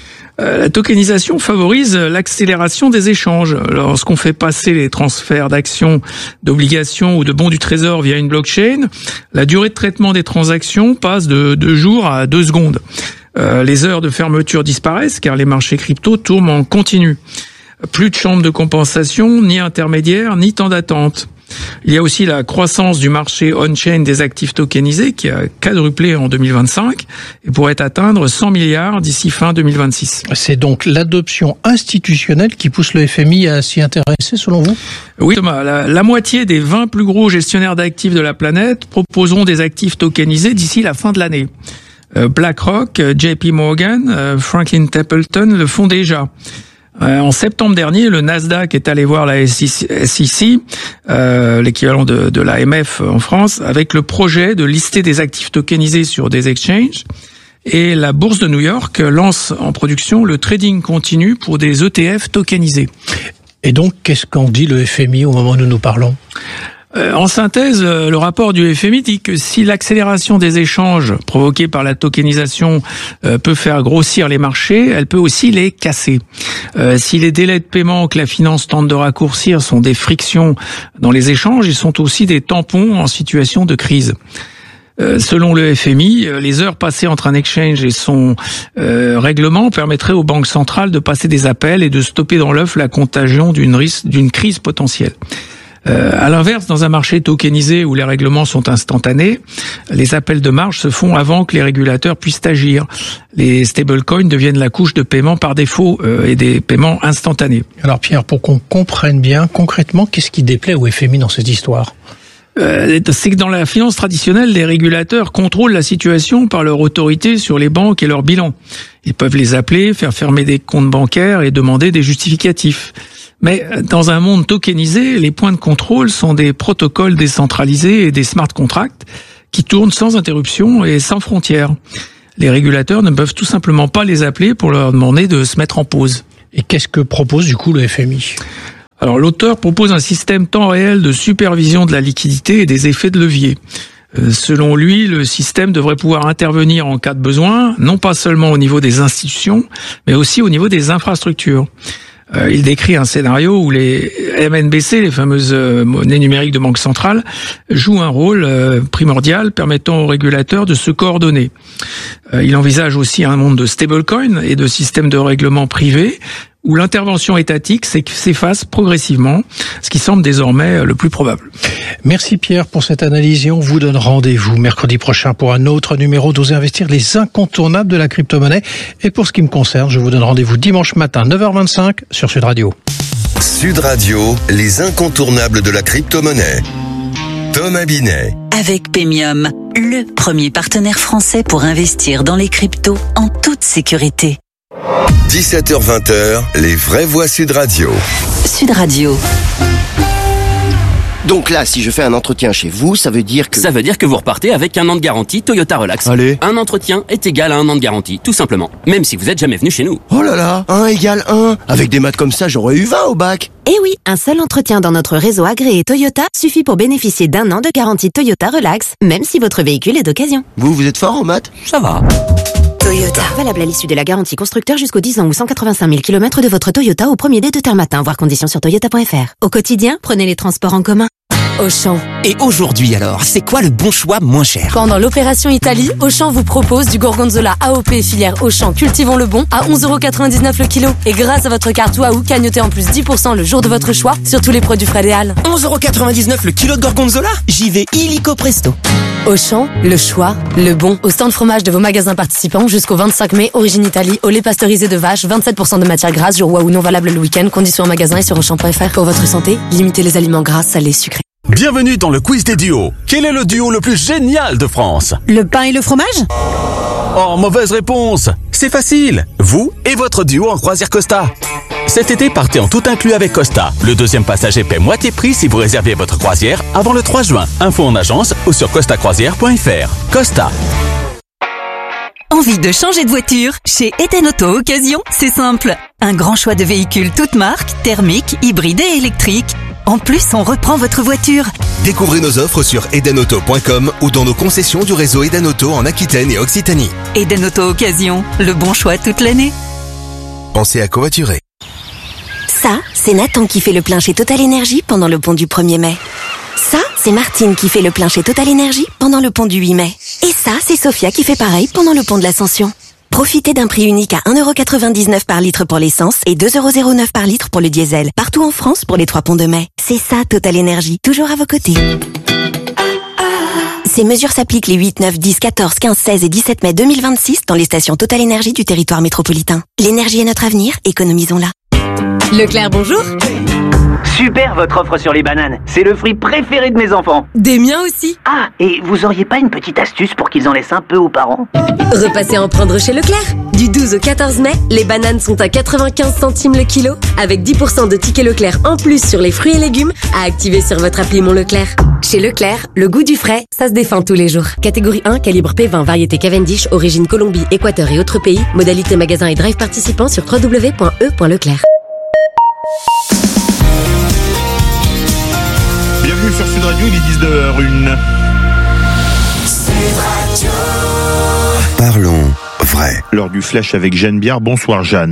La tokenisation favorise l'accélération des échanges. Lorsqu'on fait passer les transferts d'actions, d'obligations ou de bons du trésor via une blockchain, la durée de traitement des transactions passe de 2 jours à 2 secondes. Les heures de fermeture disparaissent car les marchés crypto tournent en continu. Plus de chambres de compensation, ni intermédiaires, ni temps d'attente. Il y a aussi la croissance du marché on-chain des actifs tokenisés qui a quadruplé en 2025 et pourrait atteindre 100 milliards d'ici fin 2026. C'est donc l'adoption institutionnelle qui pousse le FMI à s'y intéresser selon vous ? Oui Thomas, la moitié des 20 plus gros gestionnaires d'actifs de la planète proposeront des actifs tokenisés d'ici la fin de l'année. BlackRock, JP Morgan, Franklin Templeton le font déjà. En septembre dernier, le Nasdaq est allé voir la SEC, l'équivalent de l'AMF en France, avec le projet de lister des actifs tokenisés sur des exchanges. Et la bourse de New York lance en production le trading continu pour des ETF tokenisés. Et donc, qu'est-ce qu'en dit le FMI au moment où nous parlons ? En synthèse, le rapport du FMI dit que si l'accélération des échanges provoquée par la tokenisation peut faire grossir les marchés, elle peut aussi les casser. Si les délais de paiement que la finance tente de raccourcir sont des frictions dans les échanges, ils sont aussi des tampons en situation de crise. Selon le FMI, les heures passées entre un exchange et son règlement permettraient aux banques centrales de passer des appels et de stopper dans l'œuf la contagion d'une crise potentielle. À l'inverse, dans un marché tokenisé où les règlements sont instantanés, les appels de marge se font avant que les régulateurs puissent agir. Les stablecoins deviennent la couche de paiement par défaut et des paiements instantanés. Alors Pierre, pour qu'on comprenne bien concrètement, qu'est-ce qui déplaît au FMI dans cette histoire ? C'est que dans la finance traditionnelle, les régulateurs contrôlent la situation par leur autorité sur les banques et leurs bilans. Ils peuvent les appeler, faire fermer des comptes bancaires et demander des justificatifs. Mais dans un monde tokenisé, les points de contrôle sont des protocoles décentralisés et des smart contracts qui tournent sans interruption et sans frontières. Les régulateurs ne peuvent tout simplement pas les appeler pour leur demander de se mettre en pause. Et qu'est-ce que propose du coup le FMI ? Alors l'auteur propose un système temps réel de supervision de la liquidité et des effets de levier. Selon lui, le système devrait pouvoir intervenir en cas de besoin, non pas seulement au niveau des institutions, mais aussi au niveau des infrastructures. Il décrit un scénario où les MNBC, les fameuses monnaies numériques de banque centrale, jouent un rôle primordial permettant aux régulateurs de se coordonner. Il envisage aussi un monde de stablecoins et de systèmes de règlement privés où l'intervention étatique s'efface progressivement, ce qui semble désormais le plus probable. Merci Pierre pour cette analyse et on vous donne rendez-vous mercredi prochain pour un autre numéro d'Oser Investir, les incontournables de la crypto-monnaie. Et pour ce qui me concerne, je vous donne rendez-vous dimanche matin 9h25 sur Sud Radio. Sud Radio, les incontournables de la crypto-monnaie. Thomas Binet. Avec Pemium, le premier partenaire français pour investir dans les cryptos en toute sécurité. 17h-20h, les vraies voix Sud Radio. Sud Radio. Donc là, si je fais un entretien chez vous, ça veut dire que... Ça veut dire que vous repartez avec 1 an de garantie Toyota Relax. Allez. Un entretien est égal à 1 an de garantie, tout simplement. Même si vous êtes jamais venu chez nous. Oh là là, 1 égale 1. Avec des maths comme ça, j'aurais eu 20 au bac. Eh oui, un seul entretien dans notre réseau agréé Toyota suffit pour bénéficier d'1 an de garantie Toyota Relax, même si votre véhicule est d'occasion. Vous êtes fort en maths ? Ça va. Toyota. Valable à l'issue de la garantie constructeur jusqu'aux 10 ans ou 185 000 km de votre Toyota au premier dé de terre matin, voir conditions sur toyota.fr. Au quotidien, prenez les transports en commun. Auchan. Et aujourd'hui alors, c'est quoi le bon choix moins cher ? Pendant l'opération Italie, Auchan vous propose du gorgonzola AOP filière Auchan Cultivons le Bon à 11,99€ le kilo. Et grâce à votre carte Waouh, cagnotez en plus 10% le jour de votre choix sur tous les produits frais des Halles. 11,99€ le kilo de gorgonzola ? J'y vais illico presto. Auchan, le choix, le bon. Au stand fromage de vos magasins participants jusqu'au 25 mai, origine Italie, au lait pasteurisé de vache, 27% de matière grasse, jour Waouh non valable le week-end, conditions en magasin et sur Auchan.fr. Pour votre santé, limitez les aliments gras, salés, sucrés. Bienvenue dans le quiz des duos. Quel est le duo le plus génial de France ? Le pain et le fromage ? Oh, mauvaise réponse. C'est facile. Vous et votre duo en croisière Costa. Cet été, partez en tout inclus avec Costa. Le deuxième passager paie moitié prix si vous réservez votre croisière avant le 3 juin. Info en agence ou sur costacroisière.fr. Costa. Envie de changer de voiture ? Chez Eden Auto Occasion, c'est simple. Un grand choix de véhicules toutes marques, thermiques, hybrides et électriques. En plus, on reprend votre voiture. Découvrez nos offres sur edenauto.com ou dans nos concessions du réseau Eden Auto en Aquitaine et Occitanie. Eden Auto Occasion, le bon choix toute l'année. Pensez à covoiturer. Ça, c'est Nathan qui fait le plein chez Total Énergie pendant le pont du 1er mai. Ça, c'est Martine qui fait le plein chez Total Énergie pendant le pont du 8 mai. Et ça, c'est Sophia qui fait pareil pendant le pont de l'Ascension. Profitez d'un prix unique à 1,99€ par litre pour l'essence et 2,09€ par litre pour le diesel. Partout en France pour les 3 ponts de mai. C'est ça, Total Énergie. Toujours à vos côtés. Ces mesures s'appliquent les 8, 9, 10, 14, 15, 16 et 17 mai 2026 dans les stations Total Énergie du territoire métropolitain. L'énergie est notre avenir, économisons-la. Leclerc, bonjour. Super votre offre sur les bananes. C'est le fruit préféré de mes enfants. Des miens aussi. Ah, et vous auriez pas une petite astuce pour qu'ils en laissent un peu aux parents ? Repassez en prendre chez Leclerc. Du 12 au 14 mai, les bananes sont à 95 centimes le kilo, avec 10% de tickets Leclerc en plus sur les fruits et légumes à activer sur votre appli Mon Leclerc. Chez Leclerc, le goût du frais, ça se défend tous les jours. Catégorie 1, calibre P20, variété Cavendish, origine Colombie, Équateur et autres pays. Modalité magasin et drive participants sur www.e.leclerc. Bienvenue sur Sud Radio, il est 19h01. Parlons vrai. Lors du flash avec Jeanne Biard. Bonsoir Jeanne.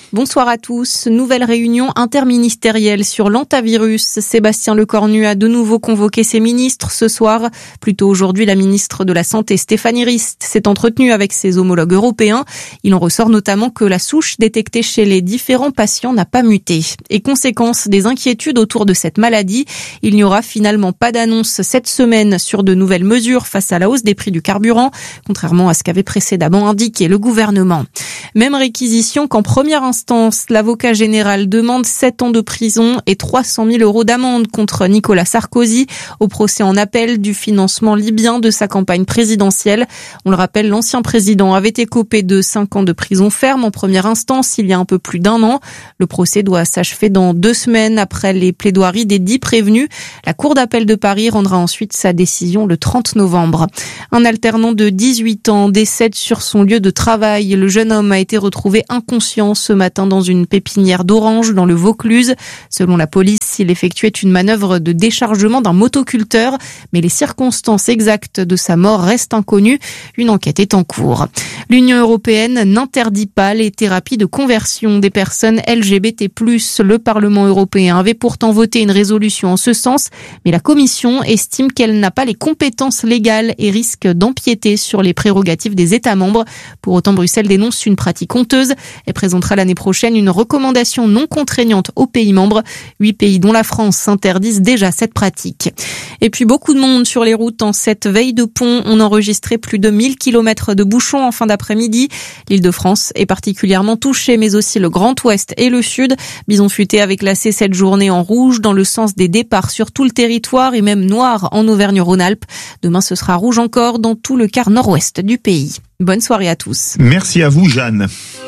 Bonsoir à tous. Nouvelle réunion interministérielle sur l'hantavirus. Sébastien Lecornu a de nouveau convoqué ses ministres ce soir. Plus tôt aujourd'hui, la ministre de la Santé, Stéphanie Rist, s'est entretenue avec ses homologues européens. Il en ressort notamment que la souche détectée chez les différents patients n'a pas muté. Et conséquence des inquiétudes autour de cette maladie, il n'y aura finalement pas d'annonce cette semaine sur de nouvelles mesures face à la hausse des prix du carburant, contrairement à ce qu'avait précédemment indiqué le gouvernement. Même réquisition qu'en première instance, l'avocat général demande 7 ans de prison et 300 000 € d'amende contre Nicolas Sarkozy au procès en appel du financement libyen de sa campagne présidentielle. On le rappelle, l'ancien président avait écopé de 5 ans de prison ferme en première instance il y a un peu plus d'1 an. Le procès doit s'achever dans 2 semaines après les plaidoiries des 10 prévenus. La Cour d'appel de Paris rendra ensuite sa décision le 30 novembre. Un alternant de 18 ans décède sur son lieu de travail. Le jeune homme a été retrouvé inconscient ce matin dans une pépinière d'oranges dans le Vaucluse. Selon la police, il effectuait une manœuvre de déchargement d'un motoculteur, mais les circonstances exactes de sa mort restent inconnues. Une enquête est en cours. L'Union européenne n'interdit pas les thérapies de conversion des personnes LGBT+. Le Parlement européen avait pourtant voté une résolution en ce sens, mais la Commission estime qu'elle n'a pas les compétences légales et risque d'empiéter sur les prérogatives des États membres. Pour autant, Bruxelles dénonce une pratique honteuse et présentera l'année prochaine une recommandation non contraignante aux pays membres. 8 pays dont la France s'interdisent déjà cette pratique. Et puis beaucoup de monde sur les routes en cette veille de pont. On enregistrait plus de 1000 km de bouchons en fin d'après-midi. L'Île-de-France est particulièrement touchée, mais aussi le Grand Ouest et le Sud. Bison Futé avait classé cette journée en rouge dans le sens des départs sur tout le territoire et même noir en Auvergne-Rhône-Alpes. Demain, ce sera rouge encore dans tout le quart nord-ouest du pays. Bonne soirée à tous. Merci à vous, Jeanne.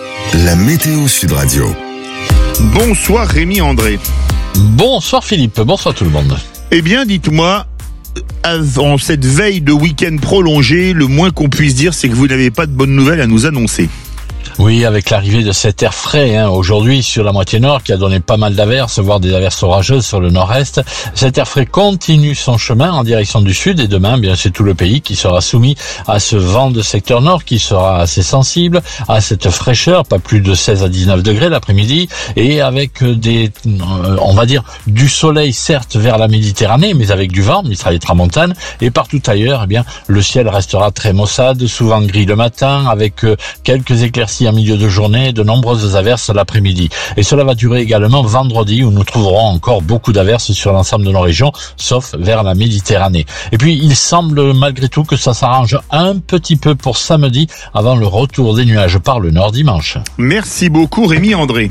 La météo Sud Radio. Bonsoir Rémi André. Bonsoir Philippe, bonsoir tout le monde. Eh bien, dites-moi, en cette veille de week-end prolongé, le moins qu'on puisse dire, c'est que vous n'avez pas de bonnes nouvelles à nous annoncer. Oui, avec l'arrivée de cet air frais aujourd'hui sur la moitié nord qui a donné pas mal d'averses, voire des averses orageuses sur le nord-est. Cet air frais continue son chemin en direction du sud et demain, bien c'est tout le pays qui sera soumis à ce vent de secteur nord qui sera assez sensible à cette fraîcheur, pas plus de 16 à 19 degrés l'après-midi et avec on va dire, du soleil certes vers la Méditerranée, mais avec du vent, Mistral et tramontane, et partout ailleurs, eh bien, le ciel restera très maussade, souvent gris le matin, avec quelques éclaircies en milieu de journée et de nombreuses averses l'après-midi. Et cela va durer également vendredi où nous trouverons encore beaucoup d'averses sur l'ensemble de nos régions, sauf vers la Méditerranée. Et puis il semble malgré tout que ça s'arrange un petit peu pour samedi avant le retour des nuages par le nord dimanche. Merci beaucoup Rémi André.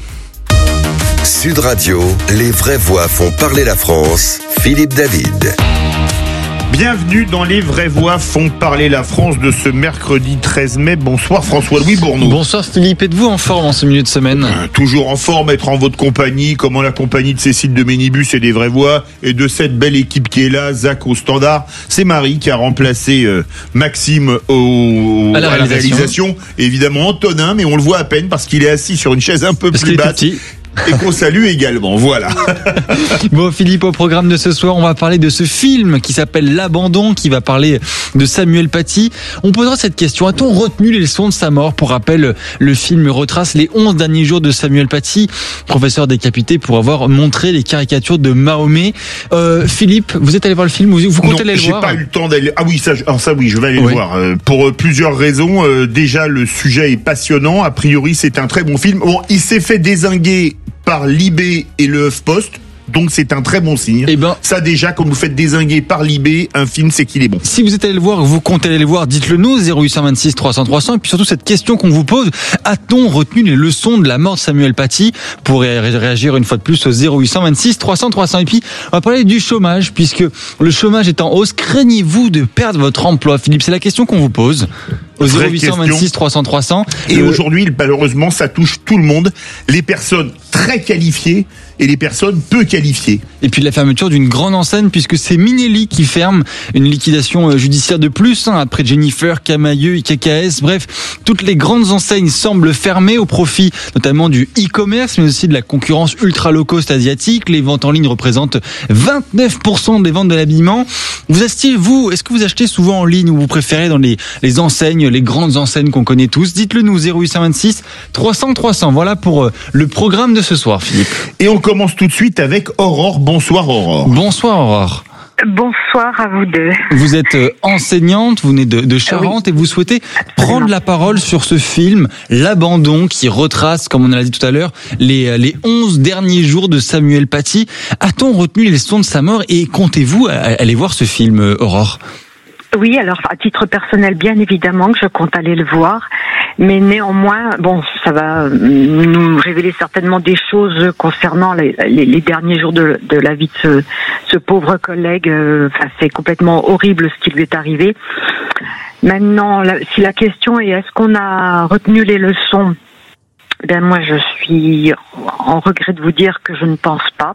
Sud Radio, les vraies voix font parler la France. Philippe David. Bienvenue dans Les Vraies Voix font parler la France de ce mercredi 13 mai. Bonsoir François-Louis Bourneau. Bonsoir Philippe, êtes-vous en forme en ce milieu de semaine ? Toujours en forme, être en votre compagnie, comme en la compagnie de Cécile de Ménibus et des Vraies Voix, et de cette belle équipe qui est là, Zach au standard. C'est Marie qui a remplacé Maxime à la réalisation. Évidemment Antonin, mais on le voit à peine parce qu'il est assis sur une chaise un peu plus basse. Et qu'on salue également, voilà. Bon Philippe, au programme de ce soir, on va parler de ce film qui s'appelle L'Abandon, qui va parler de Samuel Paty. On posera cette question, a-t-on retenu les leçons de sa mort ? Pour rappel, le film retrace les 11 derniers jours de Samuel Paty, professeur décapité pour avoir montré les caricatures de Mahomet. Philippe, vous êtes allé voir le film, vous comptez aller le voir ? Non, j'ai pas eu le temps d'aller. Ah oui, ça oui, je vais aller le voir. Pour plusieurs raisons. Déjà, le sujet est passionnant. A priori, c'est un très bon film. Bon, il s'est fait dézinguer par Libé et le HuffPost. Donc c'est un très bon signe. Et ça déjà, quand vous faites dézinguer par Libé, un film, c'est qu'il est bon. Si vous êtes allé le voir, vous comptez aller le voir, dites-le nous, 0826 300 300. Et puis surtout cette question qu'on vous pose, a-t-on retenu les leçons de la mort de Samuel Paty ? Pour réagir une fois de plus au 0826 300 300. Et puis on va parler du chômage, puisque le chômage est en hausse. Craignez-vous de perdre votre emploi, Philippe ? C'est la question qu'on vous pose. Au 0826 300 300. Et aujourd'hui, malheureusement, ça touche tout le monde. Les personnes très qualifiées et les personnes peu qualifiées. Et puis la fermeture d'une grande enseigne, puisque c'est Minelli qui ferme, une liquidation judiciaire de plus, après Jennifer, Camailleux, KKS, bref, toutes les grandes enseignes semblent fermer au profit notamment du e-commerce, mais aussi de la concurrence ultra low cost asiatique. Les ventes en ligne représentent 29% des ventes de l'habillement. Est-ce que vous achetez souvent en ligne ou vous préférez dans les enseignes, les grandes enseignes qu'on connaît tous? Dites-le nous, 0826 300 300. Voilà pour le programme de ce soir, Philippe. Et on commence tout de suite avec Aurore. Bonsoir Aurore. Bonsoir Aurore. Bonsoir à vous deux. Vous êtes enseignante, vous venez de Charente, oui. Et vous souhaitez prendre la parole sur ce film, L'Abandon, qui retrace, comme on l'a dit tout à l'heure, les 11 derniers jours de Samuel Paty. A-t-on retenu les leçons de sa mort et comptez-vous aller voir ce film, Aurore? Oui, alors à titre personnel, bien évidemment que je compte aller le voir, mais néanmoins, bon, ça va nous révéler certainement des choses concernant les derniers jours de la vie de ce pauvre collègue. C'est complètement horrible ce qui lui est arrivé. Maintenant, si la question est est-ce qu'on a retenu les leçons, ben moi je suis en regret de vous dire que je ne pense pas.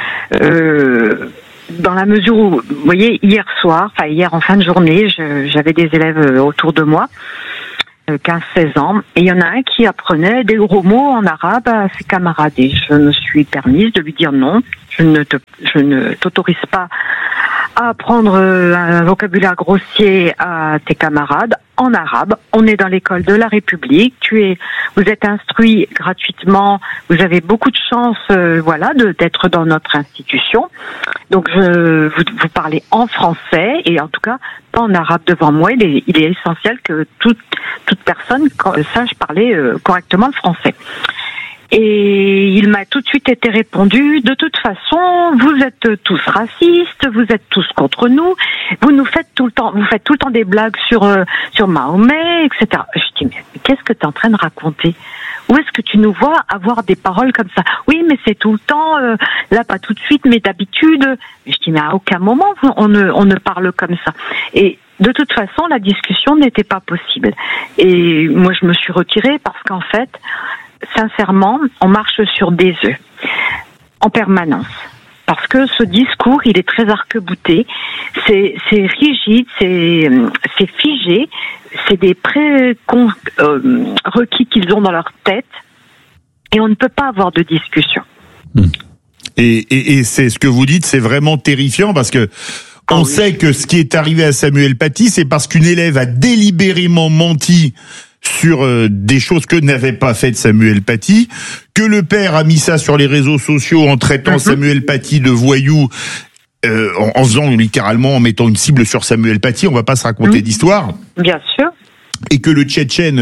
Dans la mesure où, vous voyez, hier en fin de journée, j'avais des élèves autour de moi, 15-16 ans, et il y en a un qui apprenait des gros mots en arabe à ses camarades. Et je me suis permise de lui dire non, je ne t'autorise pas à apprendre un vocabulaire grossier à tes camarades en arabe. On est dans l'école de la République. Vous êtes instruit gratuitement. Vous avez beaucoup de chance, d'être dans notre institution. Donc, vous parlez en français et en tout cas pas en arabe devant moi. Il est essentiel que toute personne sache parler correctement le français. Et il m'a tout de suite été répondu, de toute façon, vous êtes tous racistes, vous êtes tous contre nous, vous faites tout le temps des blagues sur Mahomet, etc. Je dis, mais qu'est-ce que tu es en train de raconter? Où est-ce que tu nous vois avoir des paroles comme ça? Oui, mais c'est tout le temps, là pas tout de suite, mais d'habitude. Je dis, mais à aucun moment on ne parle comme ça. Et de toute façon, la discussion n'était pas possible. Et moi, je me suis retirée parce qu'en fait, sincèrement, on marche sur des œufs en permanence. Parce que ce discours, il est très arc-bouté, c'est rigide, c'est figé, c'est des requis qu'ils ont dans leur tête, et on ne peut pas avoir de discussion. Et c'est ce que vous dites, c'est vraiment terrifiant parce que on sait que ce qui est arrivé à Samuel Paty, c'est parce qu'une élève a délibérément menti sur des choses que n'avait pas faites Samuel Paty, que le père a mis ça sur les réseaux sociaux en traitant Samuel Paty de voyou, en faisant littéralement, en mettant une cible sur Samuel Paty. On va pas se raconter d'histoire. Bien sûr. Et que le Tchétchène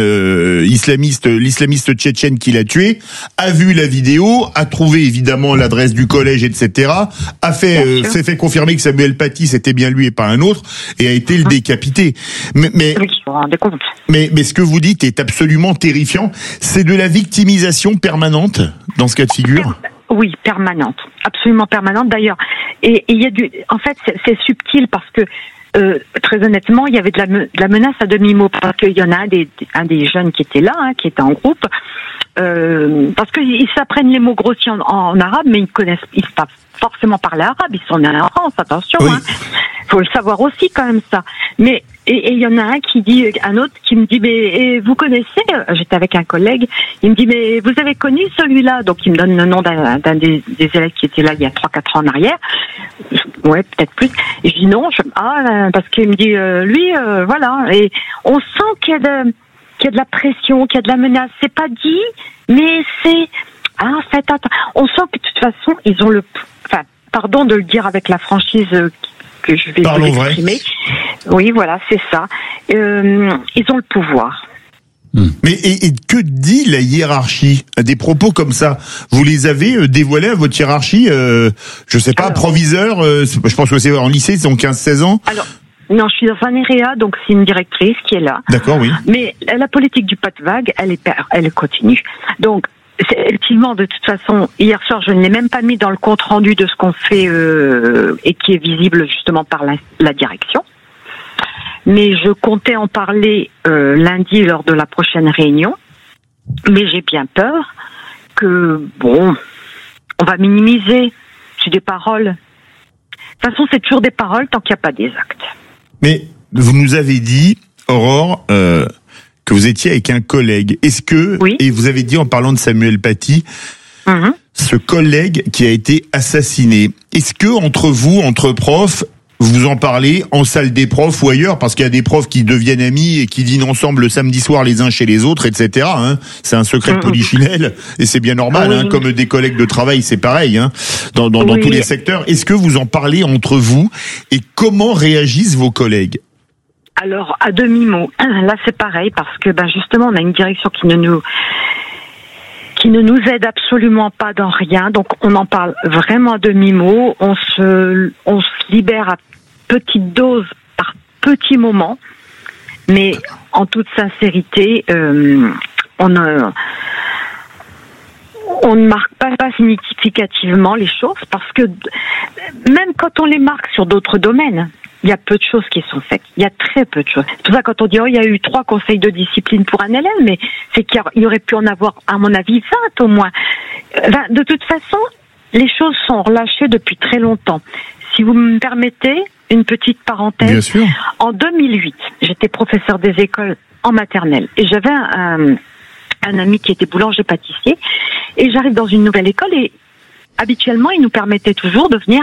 l'islamiste tchétchène qui l'a tué a vu la vidéo, a trouvé évidemment l'adresse du collège, etc. s'est fait confirmer que Samuel Paty c'était bien lui et pas un autre, et a été le décapité. Mais ce que vous dites est absolument terrifiant. C'est de la victimisation permanente dans ce cas de figure. Oui, permanente, absolument permanente d'ailleurs. Et il y a en fait, c'est subtil parce que très honnêtement, il y avait de la menace à demi-mot parce qu'il y en a un des jeunes qui était là, qui était en groupe, parce qu'ils s'apprennent les mots grossiers en arabe, mais ils savent forcément parler arabe, ils sont nés en France, attention, oui. Faut le savoir aussi quand même ça. Mais et il y en a un autre qui me dit mais vous connaissez, j'étais avec un collègue, il me dit mais vous avez connu celui-là, donc il me donne le nom d'un des élèves qui était là il y a 3-4 ans en arrière. Ouais, peut-être plus. Et je dis non, parce qu'il me dit lui voilà, et on sent qu'il y a de la pression, qu'il y a de la menace, c'est pas dit, mais c'est faites attention. On sent que de toute façon, ils ont pardon de le dire avec la franchise que je vais vous exprimer. Oui, voilà, c'est ça. Ils ont le pouvoir. Mais et que dit la hiérarchie à des propos comme ça? Vous les avez dévoilés à votre hiérarchie, je sais pas, proviseur, je pense que c'est en lycée, c'est en 15-16 ans. Alors, non, je suis dans un EREA, donc c'est une directrice qui est là. D'accord, oui. Mais la politique du pas de vague, elle continue. Donc, effectivement, de toute façon, hier soir, je ne l'ai même pas mis dans le compte rendu de ce qu'on fait et qui est visible justement par la direction. Mais je comptais en parler lundi lors de la prochaine réunion. Mais j'ai bien peur que, on va minimiser. C'est des paroles. De toute façon, c'est toujours des paroles tant qu'il n'y a pas des actes. Mais vous nous avez dit, Aurore, que vous étiez avec un collègue. Est-ce que, et vous avez dit en parlant de Samuel Paty, ce collègue qui a été assassiné, est-ce que entre vous, entre profs, vous en parlez en salle des profs ou ailleurs, parce qu'il y a des profs qui deviennent amis et qui dînent ensemble le samedi soir les uns chez les autres, etc. Hein. C'est un secret de polichinelle et c'est bien normal. Hein, comme des collègues de travail, c'est pareil. Hein, dans tous les secteurs. Est-ce que vous en parlez entre vous et comment réagissent vos collègues? Alors à demi-mot. Là, c'est pareil parce que justement, on a une direction qui ne nous aide absolument pas dans rien. Donc on en parle vraiment à demi-mot. On se libère à petite dose par petits moments, mais en toute sincérité, on ne marque pas significativement les choses parce que même quand on les marque sur d'autres domaines, il y a peu de choses qui sont faites. Il y a très peu de choses. C'est pour ça quand on dit il y a eu 3 conseils de discipline pour un élève, mais c'est qu'il y aurait pu en avoir, à mon avis, 20 au moins. De toute façon, les choses sont relâchées depuis très longtemps. Si vous me permettez, une petite parenthèse. Bien sûr. En 2008, j'étais professeur des écoles en maternelle et j'avais un ami qui était boulanger-pâtissier et j'arrive dans une nouvelle école et habituellement, il nous permettait toujours de venir